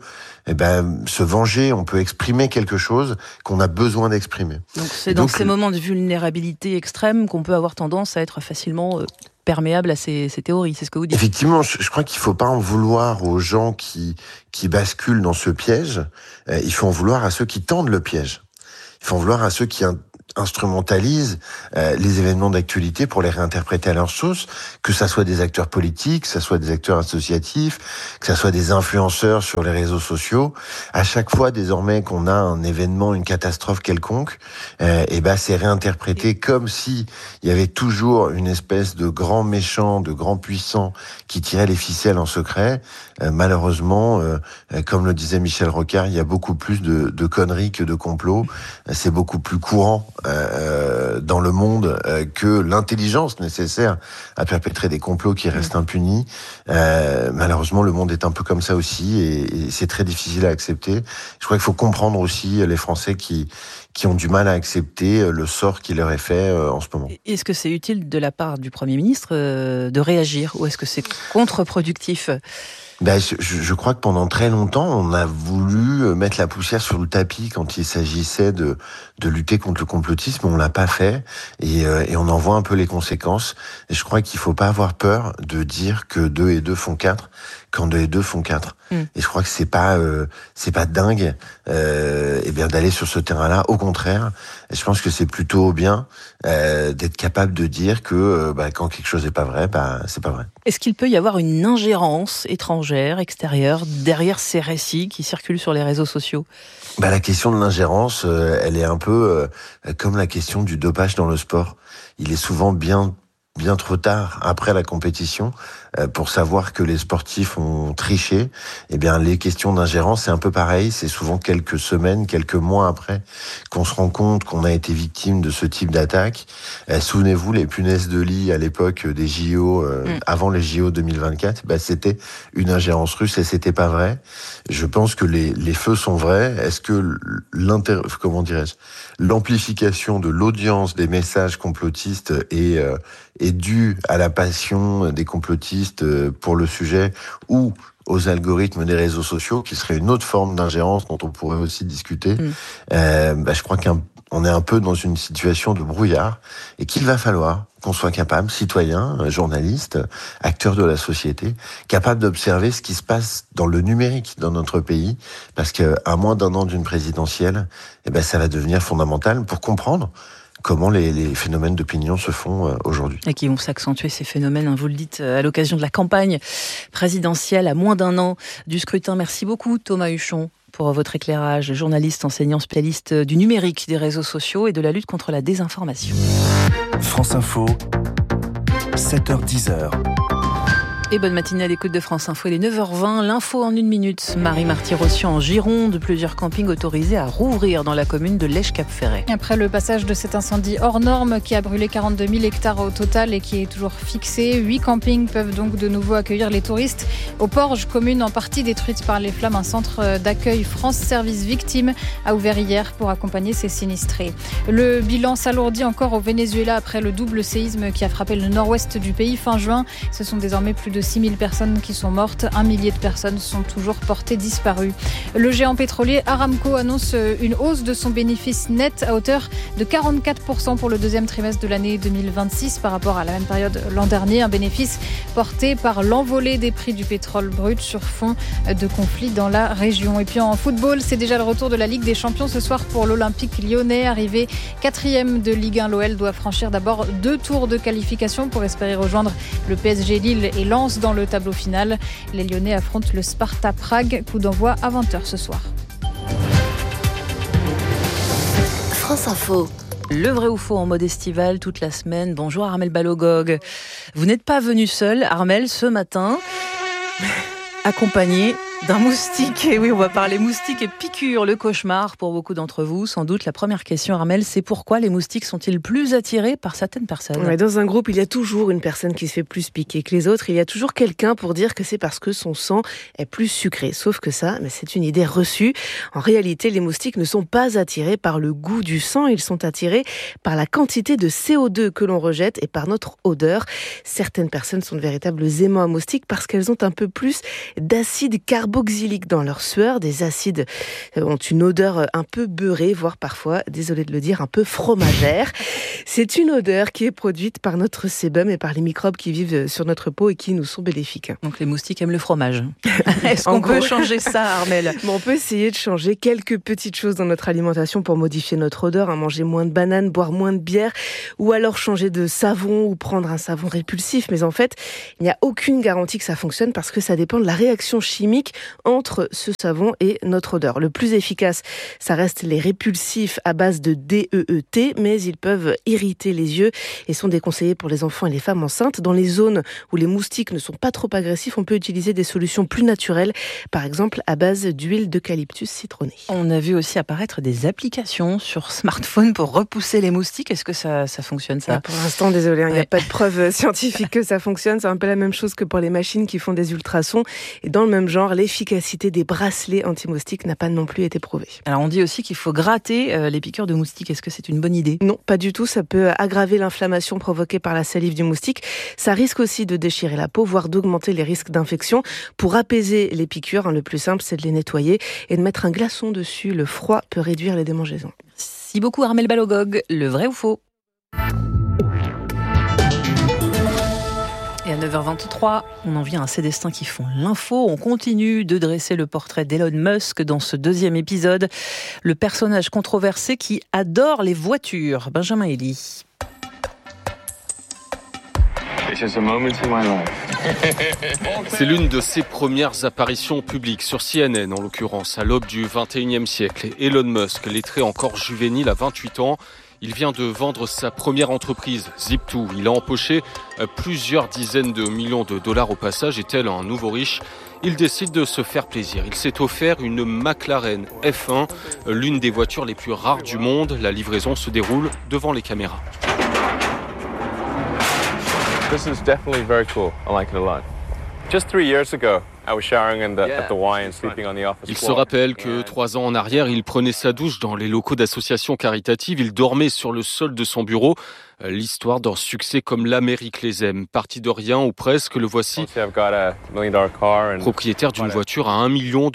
se venger, on peut exprimer quelque chose qu'on a besoin d'exprimer. Donc c'est dans ces moments de vulnérabilité extrême qu'on peut avoir tendance à être facilement perméable à ces théories, c'est ce que vous dites. Effectivement, je crois qu'il ne faut pas en vouloir aux gens qui basculent dans ce piège, il faut en vouloir à ceux qui tendent le piège. Il faut en vouloir à ceux qui instrumentalisent les événements d'actualité pour les réinterpréter à leur sauce, que ça soit des acteurs politiques, que ça soit des acteurs associatifs, que ça soit des influenceurs sur les réseaux sociaux. À chaque fois, désormais, qu'on a un événement, une catastrophe quelconque, c'est réinterprété comme si il y avait toujours une espèce de grand méchant, de grand puissant qui tirait les ficelles en secret. Malheureusement, comme le disait Michel Rocard, il y a beaucoup plus de conneries que de complots. C'est beaucoup plus courant dans le monde que l'intelligence nécessaire à perpétrer des complots qui restent impunis. Malheureusement, le monde est un peu comme ça aussi, et c'est très difficile à accepter. Je crois qu'il faut comprendre aussi les Français qui ont du mal à accepter le sort qui leur est fait en ce moment. Est-ce que c'est utile de la part du Premier ministre de réagir, ou est-ce que c'est contre-productif ? Je crois que pendant très longtemps, on a voulu mettre la poussière sur le tapis quand il s'agissait de lutter contre le complotisme. On l'a pas fait, et on en voit un peu les conséquences. Et je crois qu'il faut pas avoir peur de dire que 2 et 2 font 4 quand 2 et 2 font 4. Et je crois que c'est pas dingue d'aller sur ce terrain-là. Au contraire, je pense que c'est plutôt bien d'être capable de dire que quand quelque chose est pas vrai, c'est pas vrai. Est-ce qu'il peut y avoir une ingérence étrangère, extérieure, derrière ces récits qui circulent sur les réseaux sociaux ? La question de l'ingérence, elle est un peu comme la question du dopage dans le sport. Il est souvent bien trop tard après la compétition pour savoir que les sportifs ont triché. Les questions d'ingérence, c'est un peu pareil. C'est souvent quelques semaines, quelques mois après qu'on se rend compte qu'on a été victime de ce type d'attaque. Souvenez-vous, les punaises de lit à l'époque des JO, avant les JO 2024, c'était une ingérence russe et c'était pas vrai. Je pense que les feux sont vrais. Est-ce que l'amplification de l'audience des messages complotistes est due à la passion des complotistes pour le sujet, ou aux algorithmes des réseaux sociaux, qui serait une autre forme d'ingérence dont on pourrait aussi discuter. Je crois qu'on est un peu dans une situation de brouillard, et qu'il va falloir qu'on soit capable, citoyens, journalistes, acteurs de la société, capables d'observer ce qui se passe dans le numérique dans notre pays, parce qu'à moins d'1 an d'une présidentielle, ça va devenir fondamental pour comprendre comment les phénomènes d'opinion se font aujourd'hui. Et qui vont s'accentuer, ces phénomènes, vous le dites, à l'occasion de la campagne présidentielle, à moins d'1 an du scrutin. Merci beaucoup, Thomas Huchon, pour votre éclairage, journaliste, enseignant, spécialiste du numérique, des réseaux sociaux et de la lutte contre la désinformation. France Info, 7h-10h. Et bonne matinée à l'écoute de France Info, il est 9h20, l'info en 1 minute. Marie Marty-Rossian en Gironde, plusieurs campings autorisés à rouvrir dans la commune de Lèche-Cap-Ferret. Après le passage de cet incendie hors norme qui a brûlé 42 000 hectares au total et qui est toujours fixé, 8 campings peuvent donc de nouveau accueillir les touristes. Au Porge, commune en partie détruite par les flammes, un centre d'accueil France Service Victimes a ouvert hier pour accompagner ses sinistrés. Le bilan s'alourdit encore au Venezuela après le double séisme qui a frappé le nord-ouest du pays fin juin. Ce sont désormais plus de 6 000 personnes qui sont mortes, 1 millier de personnes sont toujours portées disparues. Le géant pétrolier Aramco annonce une hausse de son bénéfice net à hauteur de 44% pour le 2e trimestre de l'année 2026 par rapport à la même période l'an dernier. Un bénéfice porté par l'envolée des prix du pétrole brut sur fond de conflits dans la région. Et puis en football, c'est déjà le retour de la Ligue des Champions ce soir pour l'Olympique lyonnais. Arrivé 4e de Ligue 1, l'OL doit franchir d'abord 2 tours de qualification pour espérer rejoindre le PSG Lille et Lens dans le tableau final. Les Lyonnais affrontent le Sparta Prague, coup d'envoi à 20h ce soir. France Info. Le vrai ou faux en mode estival toute la semaine. Bonjour Armelle Balogog. Vous n'êtes pas venu seul, Armelle, ce matin, accompagné d'un moustique. Et oui, on va parler moustiques et piqûres, le cauchemar pour beaucoup d'entre vous. Sans doute, la première question, Armelle, c'est pourquoi les moustiques sont-ils plus attirés par certaines personnes ? Ouais, dans un groupe, il y a toujours une personne qui se fait plus piquer que les autres. Il y a toujours quelqu'un pour dire que c'est parce que son sang est plus sucré. Sauf que ça, mais c'est une idée reçue. En réalité, les moustiques ne sont pas attirés par le goût du sang. Ils sont attirés par la quantité de CO2 que l'on rejette et par notre odeur. Certaines personnes sont de véritables aimants à moustiques parce qu'elles ont un peu plus d'acide carboxylique dans leur sueur. Des acides ont une odeur un peu beurrée, voire parfois, désolé de le dire, un peu fromagère. C'est une odeur qui est produite par notre sébum et par les microbes qui vivent sur notre peau et qui nous sont bénéfiques. Donc les moustiques aiment le fromage. Est-ce qu'on peut changer ça, Armelle ? On peut essayer de changer quelques petites choses dans notre alimentation pour modifier notre odeur, manger moins de bananes, boire moins de bière, ou alors changer de savon ou prendre un savon répulsif. Mais en fait, il n'y a aucune garantie que ça fonctionne parce que ça dépend de la réaction chimique entre ce savon et notre odeur. Le plus efficace, ça reste les répulsifs à base de DEET, mais ils peuvent irriter les yeux et sont déconseillés pour les enfants et les femmes enceintes. Dans les zones où les moustiques ne sont pas trop agressifs, on peut utiliser des solutions plus naturelles, par exemple à base d'huile d'eucalyptus citronnée. On a vu aussi apparaître des applications sur smartphone pour repousser les moustiques. Est-ce que ça fonctionne, ça ? Pour l'instant, désolé, il n'y a pas de preuve scientifique que ça fonctionne. C'est un peu la même chose que pour les machines qui font des ultrasons. Et dans le même genre, l'efficacité des bracelets anti-moustiques n'a pas non plus été prouvée. Alors on dit aussi qu'il faut gratter les piqûres de moustiques. Est-ce que c'est une bonne idée ? Non, pas du tout. Ça peut aggraver l'inflammation provoquée par la salive du moustique. Ça risque aussi de déchirer la peau, voire d'augmenter les risques d'infection. Pour apaiser les piqûres, le plus simple, c'est de les nettoyer et de mettre un glaçon dessus. Le froid peut réduire les démangeaisons. Merci beaucoup Armelle Balogog. Le vrai ou faux ? Et à 9h23, on en vient à ces destins qui font l'info. On continue de dresser le portrait d'Elon Musk dans ce deuxième épisode. Le personnage controversé qui adore les voitures. Benjamin Elie. C'est l'une de ses premières apparitions publiques sur CNN, en l'occurrence, à l'aube du 21e siècle. Et Elon Musk, lettré encore juvénile à 28 ans, il vient de vendre sa première entreprise, Zip2. Il a empoché plusieurs dizaines de millions de dollars au passage et tel un nouveau riche, il décide de se faire plaisir. Il s'est offert une McLaren F1, l'une des voitures les plus rares du monde. La livraison se déroule devant les caméras. This is definitely very cool. I like it a lot. Just 3 years ago, I was showering at the Y and sleeping on the office floor. Il se rappelle que 3 ans en arrière, il prenait sa douche dans les locaux d'associations caritatives. Il dormait sur le sol de son bureau. L'histoire d'un succès comme l'Amérique les aime. Parti de rien ou presque, le voici propriétaire d'une voiture à $1 million.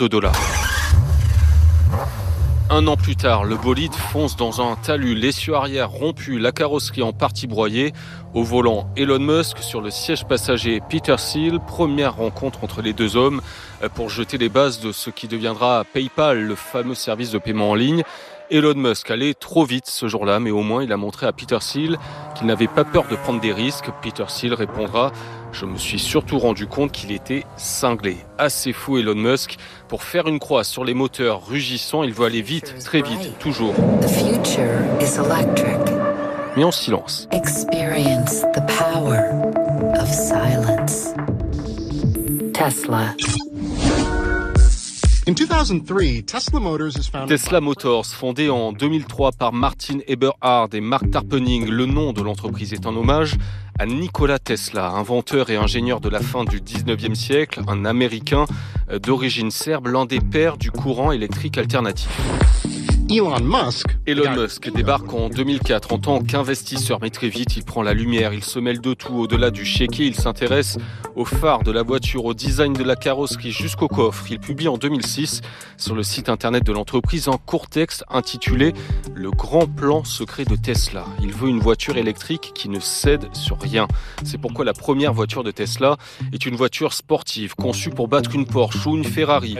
1 an plus tard, le bolide fonce dans un talus, l'essieu arrière rompu, la carrosserie en partie broyée. Au volant, Elon Musk, sur le siège passager, Peter Thiel. Première rencontre entre les deux hommes pour jeter les bases de ce qui deviendra PayPal, le fameux service de paiement en ligne. Elon Musk allait trop vite ce jour-là, mais au moins il a montré à Peter Thiel qu'il n'avait pas peur de prendre des risques. Peter Thiel répondra « Je me suis surtout rendu compte qu'il était cinglé ». Assez fou Elon Musk. Pour faire une croix sur les moteurs rugissants, il veut aller vite, très vite, toujours. Mais en silence. Experience the power of silence. Tesla. Tesla Motors, fondée en 2003 par Martin Eberhard et Mark Tarpenning, le nom de l'entreprise est un hommage à Nikola Tesla, inventeur et ingénieur de la fin du 19e siècle, un Américain d'origine serbe, l'un des pères du courant électrique alternatif. Elon Musk débarque en 2004 en tant qu'investisseur, mais très vite il prend la lumière, il se mêle de tout. Au-delà du chéquier, il s'intéresse au phare de la voiture, au design de la carrosserie jusqu'au coffre. Il publie en 2006 sur le site internet de l'entreprise un court texte intitulé « Le grand plan secret de Tesla ». Il veut une voiture électrique qui ne cède sur rien. C'est pourquoi la première voiture de Tesla est une voiture sportive conçue pour battre une Porsche ou une Ferrari.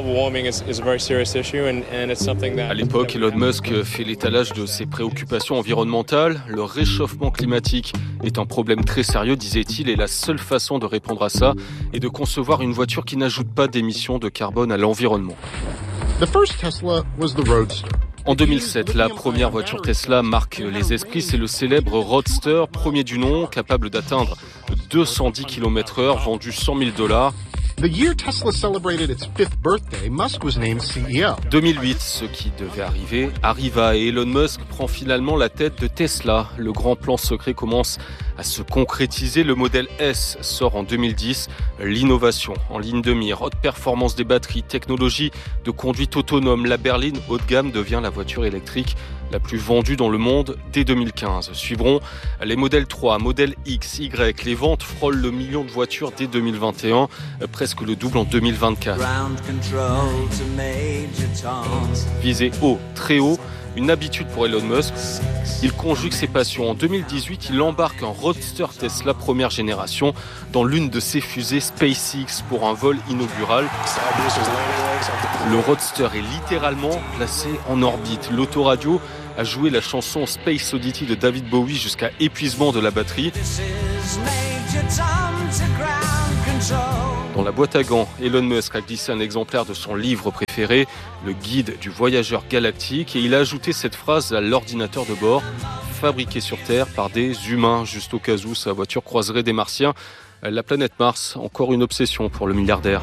À l'époque, Elon Musk fait l'étalage de ses préoccupations environnementales. Le réchauffement climatique est un problème très sérieux, disait-il, et la seule façon de répondre à ça est de concevoir une voiture qui n'ajoute pas d'émissions de carbone à l'environnement. En 2007, la première voiture Tesla marque les esprits. C'est le célèbre Roadster, premier du nom, capable d'atteindre 210 km/h, vendu $100 000. The year Tesla celebrated its 5th birthday, Musk was named CEO. 2008, ce qui devait arriva et Elon Musk prend finalement la tête de Tesla. Le grand plan secret commence à se concrétiser. Le modèle S sort en 2010. L'innovation en ligne de mire, haute performance des batteries, technologie de conduite autonome. La berline haut de gamme devient la voiture électrique la plus vendue dans le monde dès 2015. Suivront les modèles 3, modèle X, Y. Les ventes frôlent le million de voitures dès 2021, presque le double en 2024. Viser haut, très haut, une habitude pour Elon Musk. Il conjugue ses passions. En 2018, il embarque un Roadster Tesla première génération dans l'une de ses fusées SpaceX pour un vol inaugural. Le Roadster est littéralement placé en orbite. L'autoradio a joué la chanson Space Oddity de David Bowie jusqu'à épuisement de la batterie. Dans la boîte à gants, Elon Musk a glissé un exemplaire de son livre préféré, le guide du voyageur galactique, et il a ajouté cette phrase à l'ordinateur de bord, fabriqué sur Terre par des humains, juste au cas où sa voiture croiserait des Martiens. La planète Mars, encore une obsession pour le milliardaire.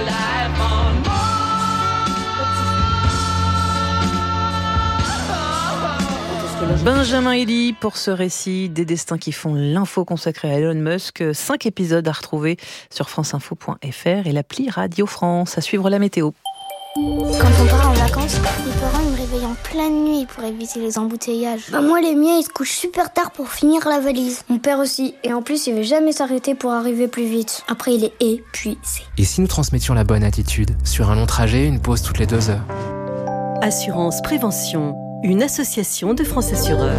Benjamin Elie pour ce récit des destins qui font l'info consacrée à Elon Musk. 5 épisodes à retrouver sur franceinfo.fr et l'appli Radio France. À suivre la météo. Quand on part en vacances, mes parents me réveillent en pleine nuit pour éviter les embouteillages. Moi, les miens, ils se couchent super tard pour finir la valise. Mon père aussi. Et en plus, il veut jamais s'arrêter pour arriver plus vite. Après, il est épuisé. Et si nous transmettions la bonne attitude ? Sur un long trajet, une pause toutes les 2 heures. Assurance Prévention, une association de France Assureurs.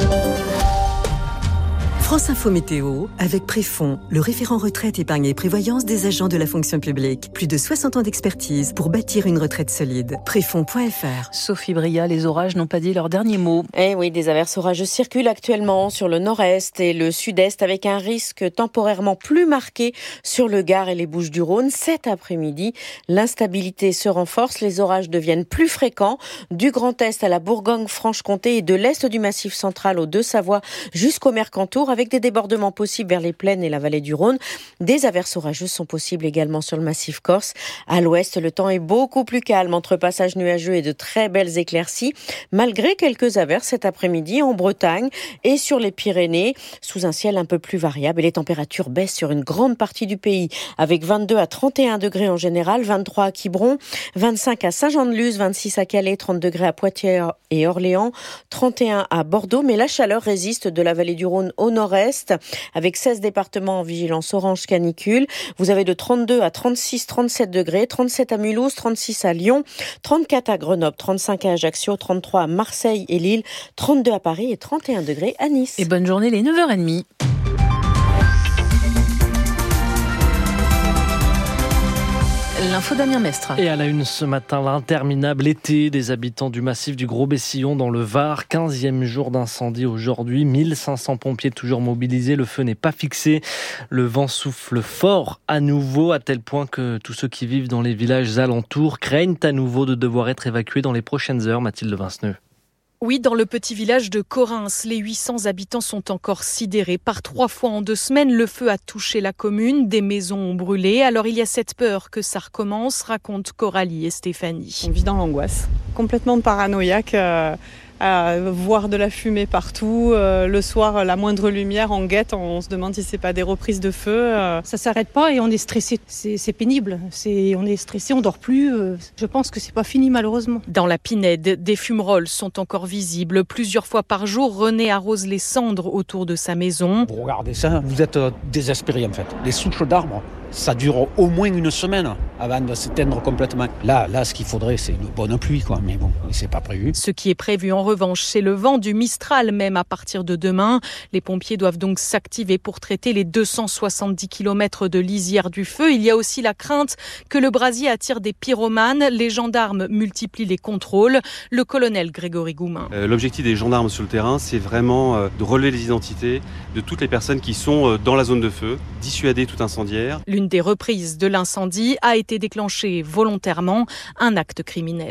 France Info Météo, avec Préfond, le référent retraite, épargne et prévoyance des agents de la fonction publique. Plus de 60 ans d'expertise pour bâtir une retraite solide. Préfond.fr. Sophie Bria, les orages n'ont pas dit leur dernier mot. Eh oui, des averses orageuses circulent actuellement sur le nord-est et le sud-est avec un risque temporairement plus marqué sur le Gard et les Bouches-du-Rhône. Cet après-midi, l'instabilité se renforce, les orages deviennent plus fréquents du Grand Est à la Bourgogne-Franche-Comté et de l'Est du Massif central aux Deux-Savoies jusqu'au Mercantour avec des débordements possibles vers les plaines et la vallée du Rhône. Des averses orageuses sont possibles également sur le massif corse. À l'ouest, le temps est beaucoup plus calme entre passages nuageux et de très belles éclaircies, malgré quelques averses cet après-midi en Bretagne et sur les Pyrénées, sous un ciel un peu plus variable. Et les températures baissent sur une grande partie du pays, avec 22 à 31 degrés en général, 23 à Quiberon, 25 à Saint-Jean-de-Luz, 26 à Calais, 30 degrés à Poitiers et Orléans, 31 à Bordeaux. Mais la chaleur résiste de la vallée du Rhône au nord-est, avec 16 départements en vigilance orange canicule. Vous avez de 32 à 36, 37 degrés, 37 à Mulhouse, 36 à Lyon, 34 à Grenoble, 35 à Ajaccio, 33 à Marseille et Lille, 32 à Paris et 31 degrés à Nice. Et bonne journée, les 9h30. L'info Damien Mestre. Et à la une ce matin, l'interminable été des habitants du massif du Gros-Bessillon dans le Var. 15e jour d'incendie aujourd'hui. 1500 pompiers toujours mobilisés. Le feu n'est pas fixé. Le vent souffle fort à nouveau, à tel point que tous ceux qui vivent dans les villages alentours craignent à nouveau de devoir être évacués dans les prochaines heures. Mathilde Vinceneux. Oui, dans le petit village de Correns, les 800 habitants sont encore sidérés. Par 3 fois en 2 semaines, le feu a touché la commune, des maisons ont brûlé. Alors il y a cette peur que ça recommence, racontent Coralie et Stéphanie. On vit dans l'angoisse, complètement paranoïaque, à voir de la fumée partout. Le soir, la moindre lumière, on guette, on se demande si c'est pas des reprises de feu. Ça s'arrête pas et on est stressé. C'est pénible. On est stressé, on dort plus. Je pense que c'est pas fini malheureusement. Dans la Pinède, des fumerolles sont encore visibles. Plusieurs fois par jour, René arrose les cendres autour de sa maison. Vous regardez ça, vous êtes désespérés en fait. Les souches d'arbres, ça dure au moins 1 semaine avant de s'éteindre complètement. Là, ce qu'il faudrait, c'est une bonne pluie, quoi. Mais bon, c'est pas prévu. Ce qui est prévu en revanche, c'est le vent du Mistral, même à partir de demain. Les pompiers doivent donc s'activer pour traiter les 270 km de lisière du feu. Il y a aussi la crainte que le brasier attire des pyromanes. Les gendarmes multiplient les contrôles. Le colonel Grégory Goumin. L'objectif des gendarmes sur le terrain, c'est vraiment de relever les identités de toutes les personnes qui sont dans la zone de feu, dissuader tout incendiaire. L'une des reprises de l'incendie a été déclenchée volontairement, un acte criminel.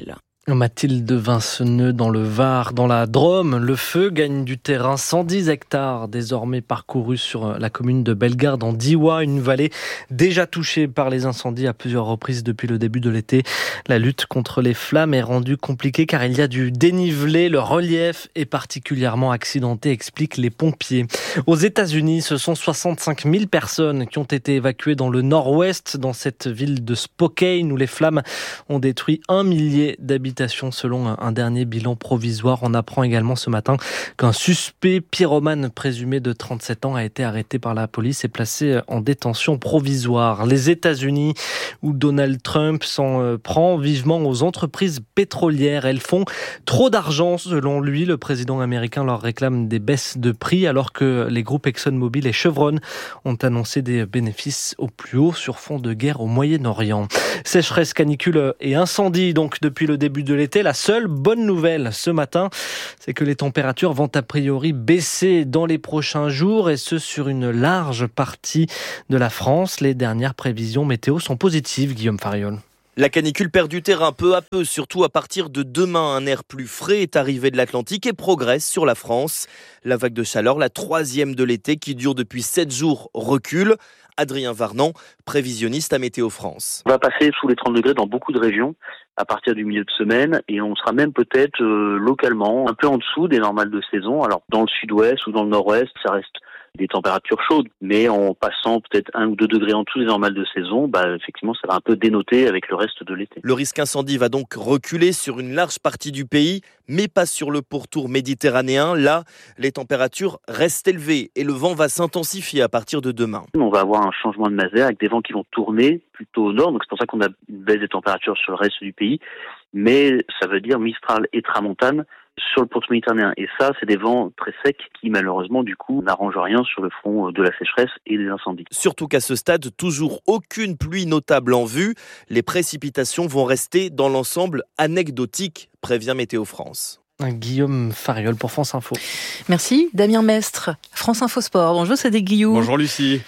Mathilde Vinceneux dans le Var, dans la Drôme, le feu gagne du terrain. 110 hectares désormais parcourus sur la commune de Bellegarde en Diois, une vallée déjà touchée par les incendies à plusieurs reprises depuis le début de l'été. La lutte contre les flammes est rendue compliquée car il y a du dénivelé. Le relief est particulièrement accidenté, expliquent les pompiers. Aux États-Unis, ce sont 65 000 personnes qui ont été évacuées dans le nord-ouest, dans cette ville de Spokane où les flammes ont détruit 1 millier d'habitants. Selon un dernier bilan provisoire, on apprend également ce matin qu'un suspect pyromane présumé de 37 ans a été arrêté par la police et placé en détention provisoire. Les États-Unis, où Donald Trump s'en prend vivement aux entreprises pétrolières. Elles font trop d'argent, selon lui. Le président américain leur réclame des baisses de prix alors que les groupes ExxonMobil et Chevron ont annoncé des bénéfices au plus haut sur fond de guerre au Moyen-Orient. Sécheresse, canicule et incendie donc depuis le début de l'été. La seule bonne nouvelle ce matin, c'est que les températures vont a priori baisser dans les prochains jours et ce sur une large partie de la France. Les dernières prévisions météo sont positives, Guillaume Fariol. La canicule perd du terrain peu à peu, surtout à partir de demain. Un air plus frais est arrivé de l'Atlantique et progresse sur la France. La vague de chaleur, la 3e de l'été qui dure depuis 7 jours, recule. Adrien Varnan, prévisionniste à Météo France. On va passer sous les 30 degrés dans beaucoup de régions à partir du milieu de semaine et on sera même peut-être localement un peu en dessous des normales de saison. Alors dans le sud-ouest ou dans le nord-ouest, ça reste des températures chaudes, mais en passant peut-être 1 ou 2 degrés en dessous des normales de saison, effectivement ça va un peu dénoter avec le reste de l'été. Le risque incendie va donc reculer sur une large partie du pays, mais pas sur le pourtour méditerranéen. Là, les températures restent élevées et le vent va s'intensifier à partir de demain. On va avoir un changement de masse d'air avec des vents qui vont tourner plutôt au nord, donc c'est pour ça qu'on a une baisse des températures sur le reste du pays, mais ça veut dire Mistral et Tramontane sur le pourtour méditerranéen. Et ça, c'est des vents très secs qui, malheureusement, du coup, n'arrangent rien sur le front de la sécheresse et des incendies. Surtout qu'à ce stade, toujours aucune pluie notable en vue. Les précipitations vont rester dans l'ensemble anecdotiques, prévient Météo France. Guillaume Fariol pour France Info. Merci. Damien Mestre, France Info Sport. Bonjour, c'est des Guillaume. Bonjour Lucie.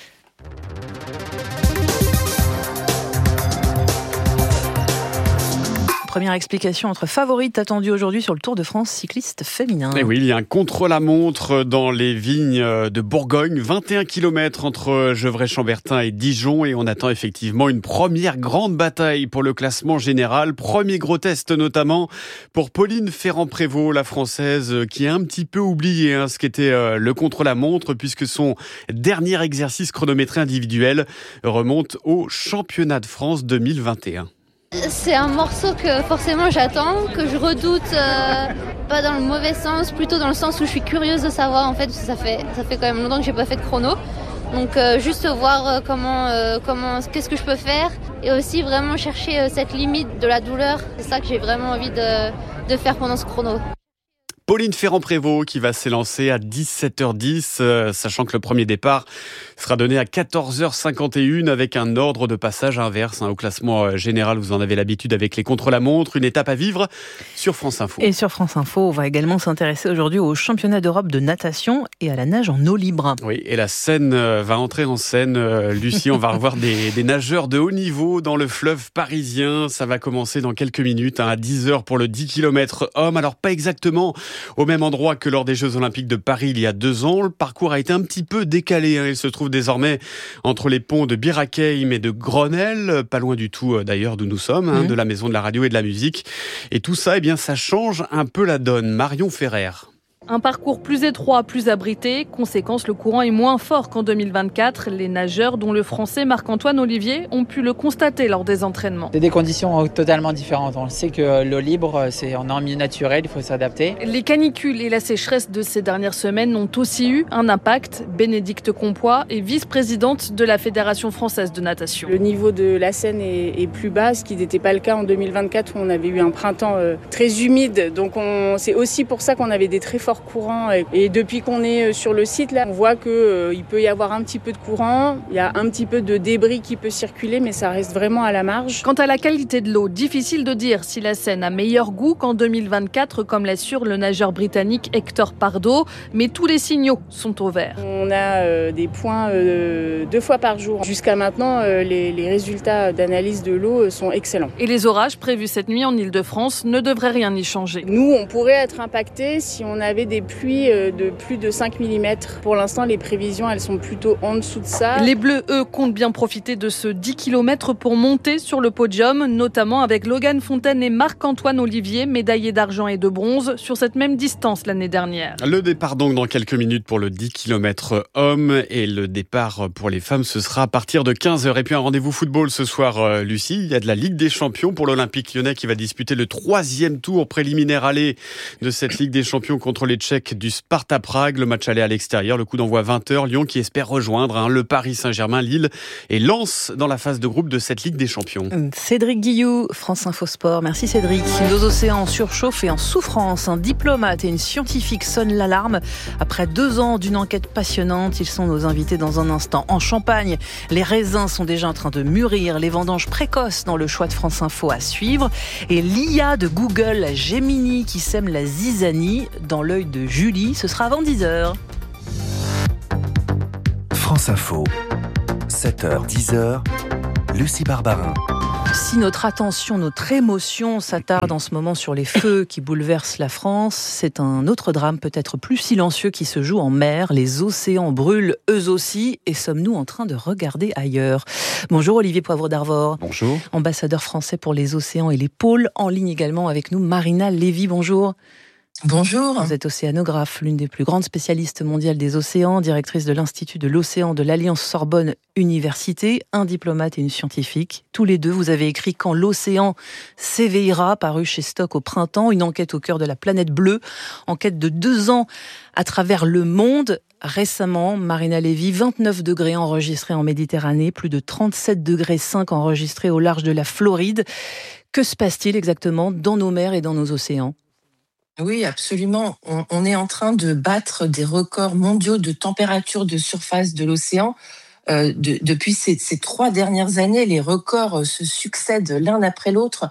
Première explication entre favorites attendues aujourd'hui sur le Tour de France cycliste féminin. Et oui, il y a un contre-la-montre dans les vignes de Bourgogne, 21 km entre Gevrey-Chambertin et Dijon et on attend effectivement une première grande bataille pour le classement général. Premier gros test notamment pour Pauline Ferrand-Prévot, la Française qui a un petit peu oublié ce qu'était le contre-la-montre puisque son dernier exercice chronométré individuel remonte au Championnat de France 2021. C'est un morceau que forcément j'attends, que je redoute, pas dans le mauvais sens, plutôt dans le sens où je suis curieuse de savoir en fait, parce que ça fait quand même longtemps que j'ai pas fait de chrono. Donc juste voir qu'est-ce que je peux faire et aussi vraiment chercher cette limite de la douleur. C'est ça que j'ai vraiment envie de faire pendant ce chrono. Pauline Ferrand-Prévot qui va s'élancer à 17h10, sachant que le premier départ sera donné à 14h51 avec un ordre de passage inverse au classement général. Vous en avez l'habitude avec les contre-la-montre, une étape à vivre sur France Info. Et sur France Info, on va également s'intéresser aujourd'hui au championnat d'Europe de natation et à la nage en eau libre. Oui, et la Seine va entrer en scène. Lucie, on va revoir des nageurs de haut niveau dans le fleuve parisien. Ça va commencer dans quelques minutes à 10h pour le 10 km homme. Alors pas exactement au même endroit que lors des Jeux Olympiques de Paris il y a 2 ans. Le parcours a été un petit peu décalé. Il se trouve désormais entre les ponts de Bir Hakeim et de Grenelle, pas loin du tout d'ailleurs d'où nous sommes, de la Maison de la Radio et de la Musique. Et tout ça, ça change un peu la donne. Marion Ferrer. Un parcours plus étroit, plus abrité. Conséquence, le courant est moins fort qu'en 2024. Les nageurs, dont le français Marc-Antoine Olivier, ont pu le constater lors des entraînements. C'est des conditions totalement différentes. On sait que l'eau libre, on est en milieu naturel, il faut s'adapter. Les canicules et la sécheresse de ces dernières semaines ont aussi eu un impact. Bénédicte Compoix est vice-présidente de la Fédération française de natation. Le niveau de la Seine est plus bas, ce qui n'était pas le cas en 2024 où on avait eu un printemps très humide. Donc c'est aussi pour ça qu'on avait des très forts avoir courant. Et depuis qu'on est sur le site, là, on voit qu'il peut y avoir un petit peu de courant, il y a un petit peu de débris qui peut circuler, mais ça reste vraiment à la marge. Quant à la qualité de l'eau, difficile de dire si la Seine a meilleur goût qu'en 2024, comme l'assure le nageur britannique Hector Pardo, mais tous les signaux sont au vert. On a des points 2 fois par jour. Jusqu'à maintenant, les résultats d'analyse de l'eau sont excellents. Et les orages prévus cette nuit en Ile-de-France ne devraient rien y changer. Nous, on pourrait être impactés si on avait des pluies de plus de 5 mm. Pour l'instant, les prévisions, elles sont plutôt en dessous de ça. Les Bleus, eux, comptent bien profiter de ce 10 km pour monter sur le podium, notamment avec Logan Fontaine et Marc-Antoine Olivier, médaillés d'argent et de bronze sur cette même distance l'année dernière. Le départ donc dans quelques minutes pour le 10 km hommes et le départ pour les femmes, ce sera à partir de 15h. Et puis un rendez-vous football ce soir, Lucie. Il y a de la Ligue des Champions pour l'Olympique Lyonnais qui va disputer le 3e tour préliminaire aller de cette Ligue des Champions contre les Tchèques du Sparta Prague. Le match aller à l'extérieur, le coup d'envoi 20h. Lyon qui espère rejoindre le Paris Saint-Germain, Lille et Lens dans la phase de groupe de cette Ligue des Champions. Cédric Guilloux, France Info Sport. Merci Cédric. Nos océans surchauffent et en souffrance. Un diplomate et une scientifique sonnent l'alarme. Après 2 ans d'une enquête passionnante, ils sont nos invités dans un instant. En Champagne, les raisins sont déjà en train de mûrir. Les vendanges précoces dans le choix de France Info à suivre. Et l'IA de Google, la Gemini, qui sème la zizanie dans l'œil de Julie. Ce sera avant 10h. France Info, 7h, 10h, Lucie Barbarin. Si notre attention, notre émotion s'attarde en ce moment sur les feux qui bouleversent la France, c'est un autre drame peut-être plus silencieux qui se joue en mer. Les océans brûlent eux aussi et sommes-nous en train de regarder ailleurs? Bonjour Olivier Poivre d'Arvor. Bonjour. Ambassadeur français pour les océans et les pôles. En ligne également avec nous Marina Lévy. Bonjour. Bonjour. Vous êtes océanographe, l'une des plus grandes spécialistes mondiales des océans, directrice de l'Institut de l'océan de l'Alliance Sorbonne Université, un diplomate et une scientifique. Tous les deux, vous avez écrit « Quand l'océan s'éveillera », paru chez Stock au printemps, une enquête au cœur de la planète bleue, enquête de 2 ans à travers le monde. Récemment, Marina Lévy, 29 degrés enregistrés en Méditerranée, plus de 37,5 degrés enregistrés au large de la Floride. Que se passe-t-il exactement dans nos mers et dans nos océans ? Oui, absolument. On est en train de battre des records mondiaux de température de surface de l'océan. Depuis ces 3 dernières années, les records se succèdent l'un après l'autre.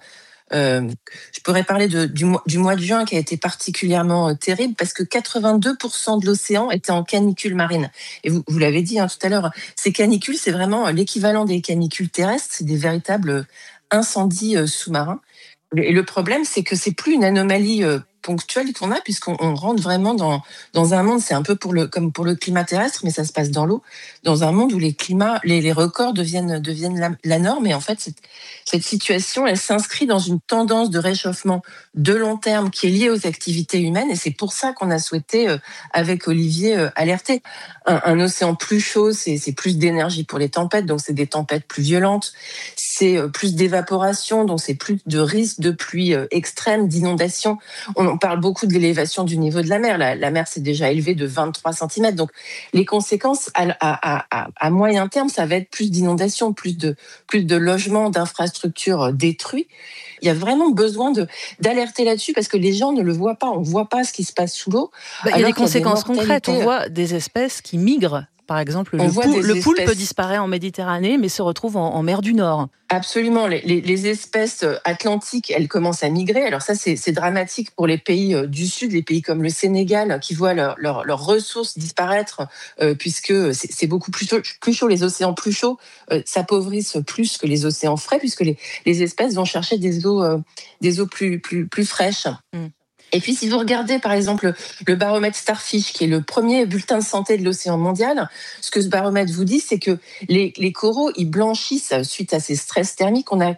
Je pourrais parler du mois de juin qui a été particulièrement terrible parce que 82% de l'océan était en canicule marine. Et vous l'avez dit tout à l'heure, ces canicules, c'est vraiment l'équivalent des canicules terrestres, c'est des véritables incendies sous-marins. Et le problème, c'est que c'est plus une anomalie ponctuelle qu'on a, puisqu'on rentre vraiment dans un monde, c'est un peu comme pour le climat terrestre, mais ça se passe dans l'eau, dans un monde où les records deviennent la norme. Et en fait, cette situation, elle s'inscrit dans une tendance de réchauffement de long terme qui est liée aux activités humaines. Et c'est pour ça qu'on a souhaité, avec Olivier, alerter. Un océan plus chaud, c'est plus d'énergie pour les tempêtes, donc c'est des tempêtes plus violentes. C'est plus d'évaporation, donc c'est plus de risques de pluie extrêmes, d'inondations. On parle beaucoup de l'élévation du niveau de la mer. La mer s'est déjà élevée de 23 cm. Donc, les conséquences à moyen terme, ça va être plus d'inondations, plus de logements, d'infrastructures détruits. Il y a vraiment besoin d'alerter là-dessus parce que les gens ne le voient pas. On ne voit pas ce qui se passe sous l'eau. Il y a des conséquences concrètes. On voit des espèces qui migrent. Par exemple, le poulpe disparaît en Méditerranée, mais se retrouve en mer du Nord. Absolument. Les espèces atlantiques, elles commencent à migrer. Alors ça, c'est dramatique pour les pays du Sud, les pays comme le Sénégal, qui voient leurs ressources disparaître, puisque c'est beaucoup plus chaud. Les océans plus chauds s'appauvrissent plus que les océans frais, puisque les espèces vont chercher des eaux plus fraîches. Et puis, si vous regardez, par exemple, le baromètre Starfish, qui est le premier bulletin de santé de l'océan mondial, ce que ce baromètre vous dit, c'est que les coraux, ils blanchissent suite à ces stress thermiques. On a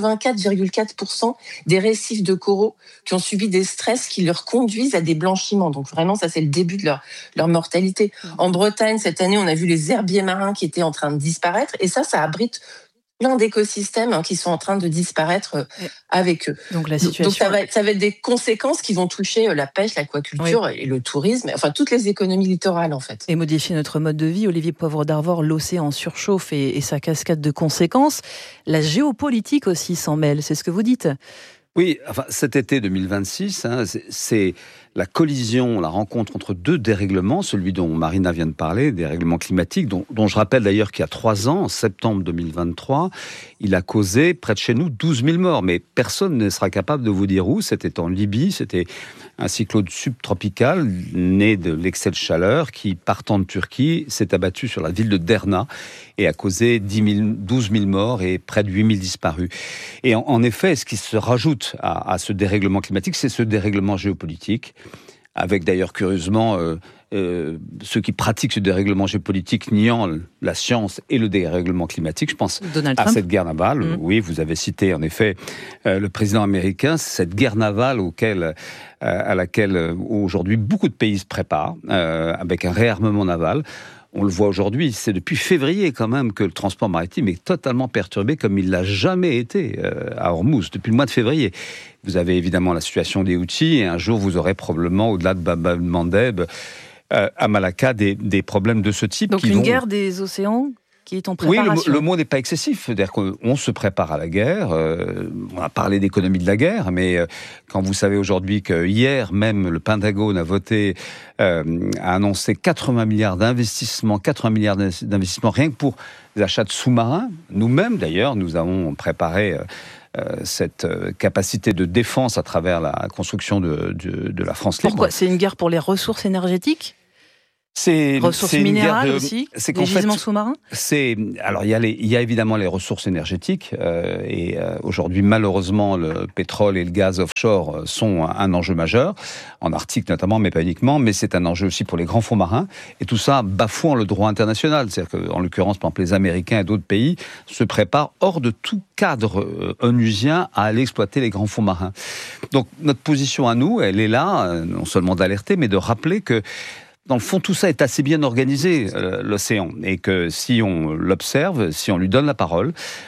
84,4% des récifs de coraux qui ont subi des stress qui leur conduisent à des blanchiments. Donc, vraiment, ça, c'est le début de leur mortalité. En Bretagne, cette année, on a vu les herbiers marins qui étaient en train de disparaître. Et ça abrite plein d'écosystèmes qui sont en train de disparaître avec eux. Donc ça va être des conséquences qui vont toucher la pêche, l'aquaculture et le tourisme, enfin toutes les économies littorales en fait. Et modifier notre mode de vie. Olivier Poivre d'Arvor, l'océan surchauffe et sa cascade de conséquences. La géopolitique aussi s'en mêle, c'est ce que vous dites. Oui, enfin, cet été 2026, c'est la collision, la rencontre entre deux dérèglements, celui dont Marina vient de parler, dérèglement climatique, dont je rappelle d'ailleurs qu'il y a 3 ans, en septembre 2023, il a causé près de chez nous 12 000 morts. Mais personne ne sera capable de vous dire où. C'était en Libye, c'était un cyclone subtropical né de l'excès de chaleur qui, partant de Turquie, s'est abattu sur la ville de Derna et a causé 12 000 morts et près de 8 000 disparus. Et en effet, ce qui se rajoute à ce dérèglement climatique, c'est ce dérèglement géopolitique, avec d'ailleurs curieusement ceux qui pratiquent ce dérèglement géopolitique niant la science et le dérèglement climatique. Je pense à cette guerre navale. Oui, vous avez cité en effet le président américain, cette guerre navale à laquelle aujourd'hui beaucoup de pays se préparent, avec un réarmement naval. On le voit aujourd'hui, c'est depuis février quand même que le transport maritime est totalement perturbé comme il l'a jamais été à Hormuz, depuis le mois de février. Vous avez évidemment la situation des Houthis et un jour vous aurez probablement, au-delà de Bab el-Mandeb, à Malacca, des problèmes de ce type. Donc une guerre des océans qui est en préparation. Oui, le mot n'est pas excessif. C'est-à-dire qu'on se prépare à la guerre. On a parlé d'économie de la guerre, mais quand vous savez aujourd'hui que hier même le Pentagone a voté, a annoncé 80 milliards d'investissements rien que pour les achats de sous-marins. Nous-mêmes d'ailleurs, nous avons préparé cette capacité de défense à travers la construction de la France libre. Pourquoi ? C'est une guerre pour les ressources énergétiques ? Ressources minérales aussi, des gisements sous-marins. Alors il y a évidemment les ressources énergétiques et aujourd'hui malheureusement le pétrole et le gaz offshore sont un enjeu majeur en Arctique notamment, mais pas uniquement. Mais c'est un enjeu aussi pour les grands fonds marins et tout ça bafouant le droit international. C'est-à-dire qu'en l'occurrence, par exemple, les Américains et d'autres pays se préparent hors de tout cadre onusien à aller exploiter les grands fonds marins. Donc notre position à nous, elle est là, non seulement d'alerter, mais de rappeler que dans le fond, tout ça est assez bien organisé, l'océan, et que si on l'observe, si on lui donne la parole,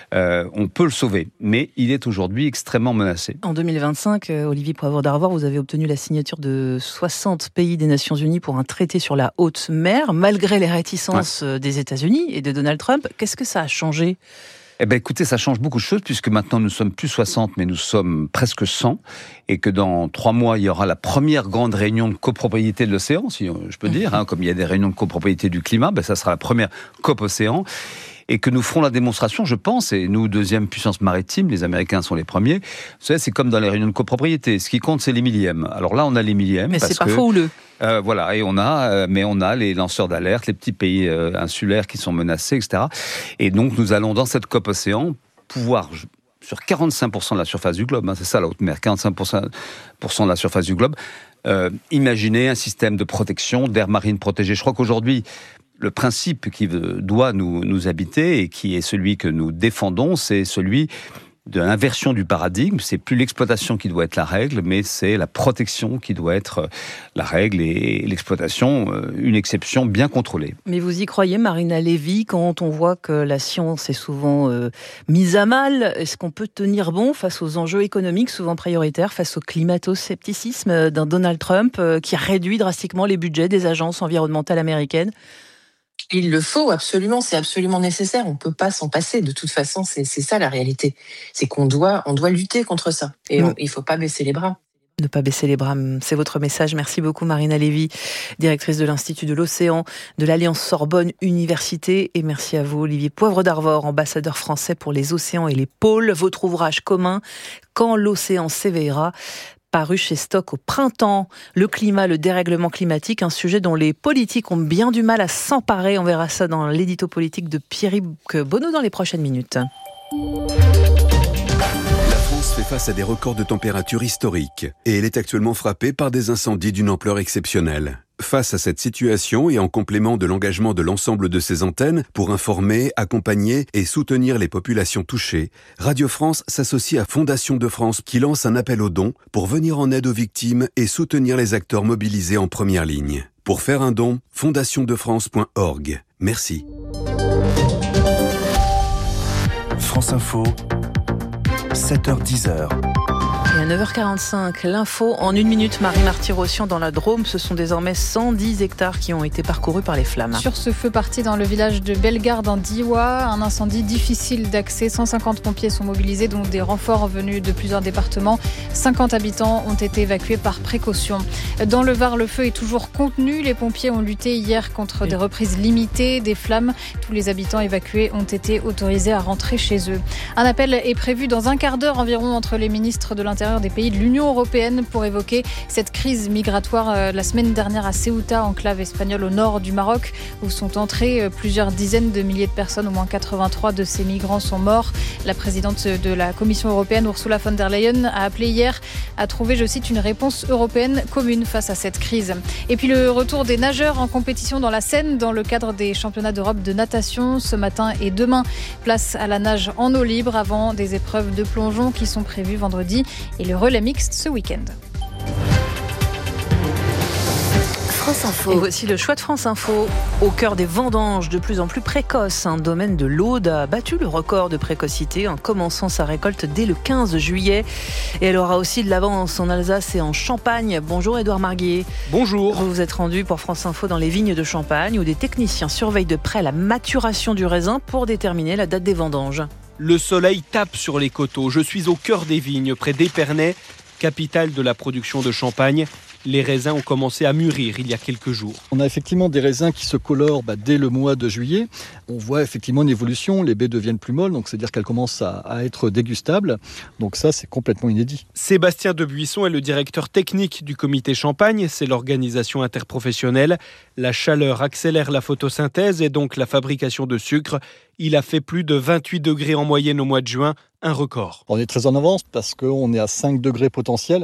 on peut le sauver. Mais il est aujourd'hui extrêmement menacé. En 2025, Olivier Poivre d'Arvor, vous avez obtenu la signature de 60 pays des Nations Unies pour un traité sur la haute mer, malgré les réticences des États-Unis et de Donald Trump. Qu'est-ce que ça a changé ? Eh bien, écoutez, ça change beaucoup de choses, puisque maintenant nous sommes plus 60, mais nous sommes presque 100, et que dans 3 mois, il y aura la première grande réunion de copropriété de l'océan, si je peux dire, comme il y a des réunions de copropriété du climat, ça sera la première COP Océan, et que nous ferons la démonstration, je pense, et nous, deuxième puissance maritime, les Américains sont les premiers. Vous savez, c'est comme dans les réunions de copropriété, ce qui compte, c'est les millièmes. Alors là, on a les millièmes. Mais c'est parfois houleux. Voilà, et on a les lanceurs d'alerte, les petits pays insulaires qui sont menacés, etc. Et donc, nous allons, dans cette COP Océan, pouvoir, sur 45% de la surface du globe, c'est ça la haute mer, 45% de la surface du globe, imaginer un système de protection d'air marine protégé. Je crois qu'aujourd'hui, le principe qui doit nous habiter et qui est celui que nous défendons, c'est celui de l'inversion du paradigme. C'est plus l'exploitation qui doit être la règle, mais c'est la protection qui doit être la règle et l'exploitation, une exception bien contrôlée. Mais vous y croyez, Marina Lévy, quand on voit que la science est souvent mise à mal? Est-ce qu'on peut tenir bon face aux enjeux économiques souvent prioritaires, face au climato-scepticisme d'un Donald Trump qui réduit drastiquement les budgets des agences environnementales américaines? Il le faut absolument, c'est absolument nécessaire. On ne peut pas s'en passer. De toute façon, c'est ça la réalité. C'est qu'on doit lutter contre ça. Et il ne faut pas baisser les bras. Ne pas baisser les bras, c'est votre message. Merci beaucoup Marina Lévy, directrice de l'Institut de l'Océan de l'Alliance Sorbonne Université. Et merci à vous Olivier Poivre d'Arvor, ambassadeur français pour les océans et les pôles. Votre ouvrage commun, Quand l'océan s'éveillera, paru chez Stock au printemps. Le climat, le dérèglement climatique, un sujet dont les politiques ont bien du mal à s'emparer. On verra ça dans l'édito politique de Pierrick Bonneau dans les prochaines minutes. La France fait face à des records de température historiques et elle est actuellement frappée par des incendies d'une ampleur exceptionnelle. Face à cette situation et en complément de l'engagement de l'ensemble de ses antennes pour informer, accompagner et soutenir les populations touchées, Radio France s'associe à Fondation de France qui lance un appel aux dons pour venir en aide aux victimes et soutenir les acteurs mobilisés en première ligne. Pour faire un don, fondationdefrance.org. Merci. France Info, 7h-10h. Et à 9h45, l'info en 1 minute. Marie Marty-Rossian dans la Drôme. Ce sont désormais 110 hectares qui ont été parcourus par les flammes. Sur ce feu parti dans le village de Bellegarde en Diois, un incendie difficile d'accès. 150 pompiers sont mobilisés, dont des renforts venus de plusieurs départements. 50 habitants ont été évacués par précaution. Dans le Var, le feu est toujours contenu. Les pompiers ont lutté hier contre des reprises limitées des flammes. Tous les habitants évacués ont été autorisés à rentrer chez eux. Un appel est prévu dans un quart d'heure environ entre les ministres de l'Intérieur des pays de l'Union européenne pour évoquer cette crise migratoire la semaine dernière à Ceuta, enclave espagnole au nord du Maroc, où sont entrés plusieurs dizaines de milliers de personnes. Au moins 83 de ces migrants sont morts. La présidente de la Commission européenne, Ursula von der Leyen, a appelé hier à trouver, je cite, une réponse européenne commune face à cette crise. Et puis le retour des nageurs en compétition dans la Seine dans le cadre des championnats d'Europe de natation ce matin et demain. Place à la nage en eau libre avant des épreuves de plongeon qui sont prévues vendredi et le relais mixte ce week-end. France Info. Et voici le choix de France Info. Au cœur des vendanges de plus en plus précoces, un domaine de l'Aude a battu le record de précocité en commençant sa récolte dès le 15 juillet. Et elle aura aussi de l'avance en Alsace et en Champagne. Bonjour Édouard Marguier. Bonjour. Vous vous êtes rendu pour France Info dans les vignes de Champagne où des techniciens surveillent de près la maturation du raisin pour déterminer la date des vendanges. Le soleil tape sur les coteaux. Je suis au cœur des vignes, près d'Épernay, capitale de la production de champagne. Les raisins ont commencé à mûrir il y a quelques jours. On a effectivement des raisins qui se colorent dès le mois de juillet. On voit effectivement une évolution, les baies deviennent plus molles, donc c'est-à-dire qu'elles commencent à être dégustables. Donc ça, c'est complètement inédit. Sébastien Debuisson est le directeur technique du comité Champagne, c'est l'organisation interprofessionnelle. La chaleur accélère la photosynthèse et donc la fabrication de sucre. Il a fait plus de 28 degrés en moyenne au mois de juin, un record. On est très en avance parce qu'on est à 5 degrés potentiels.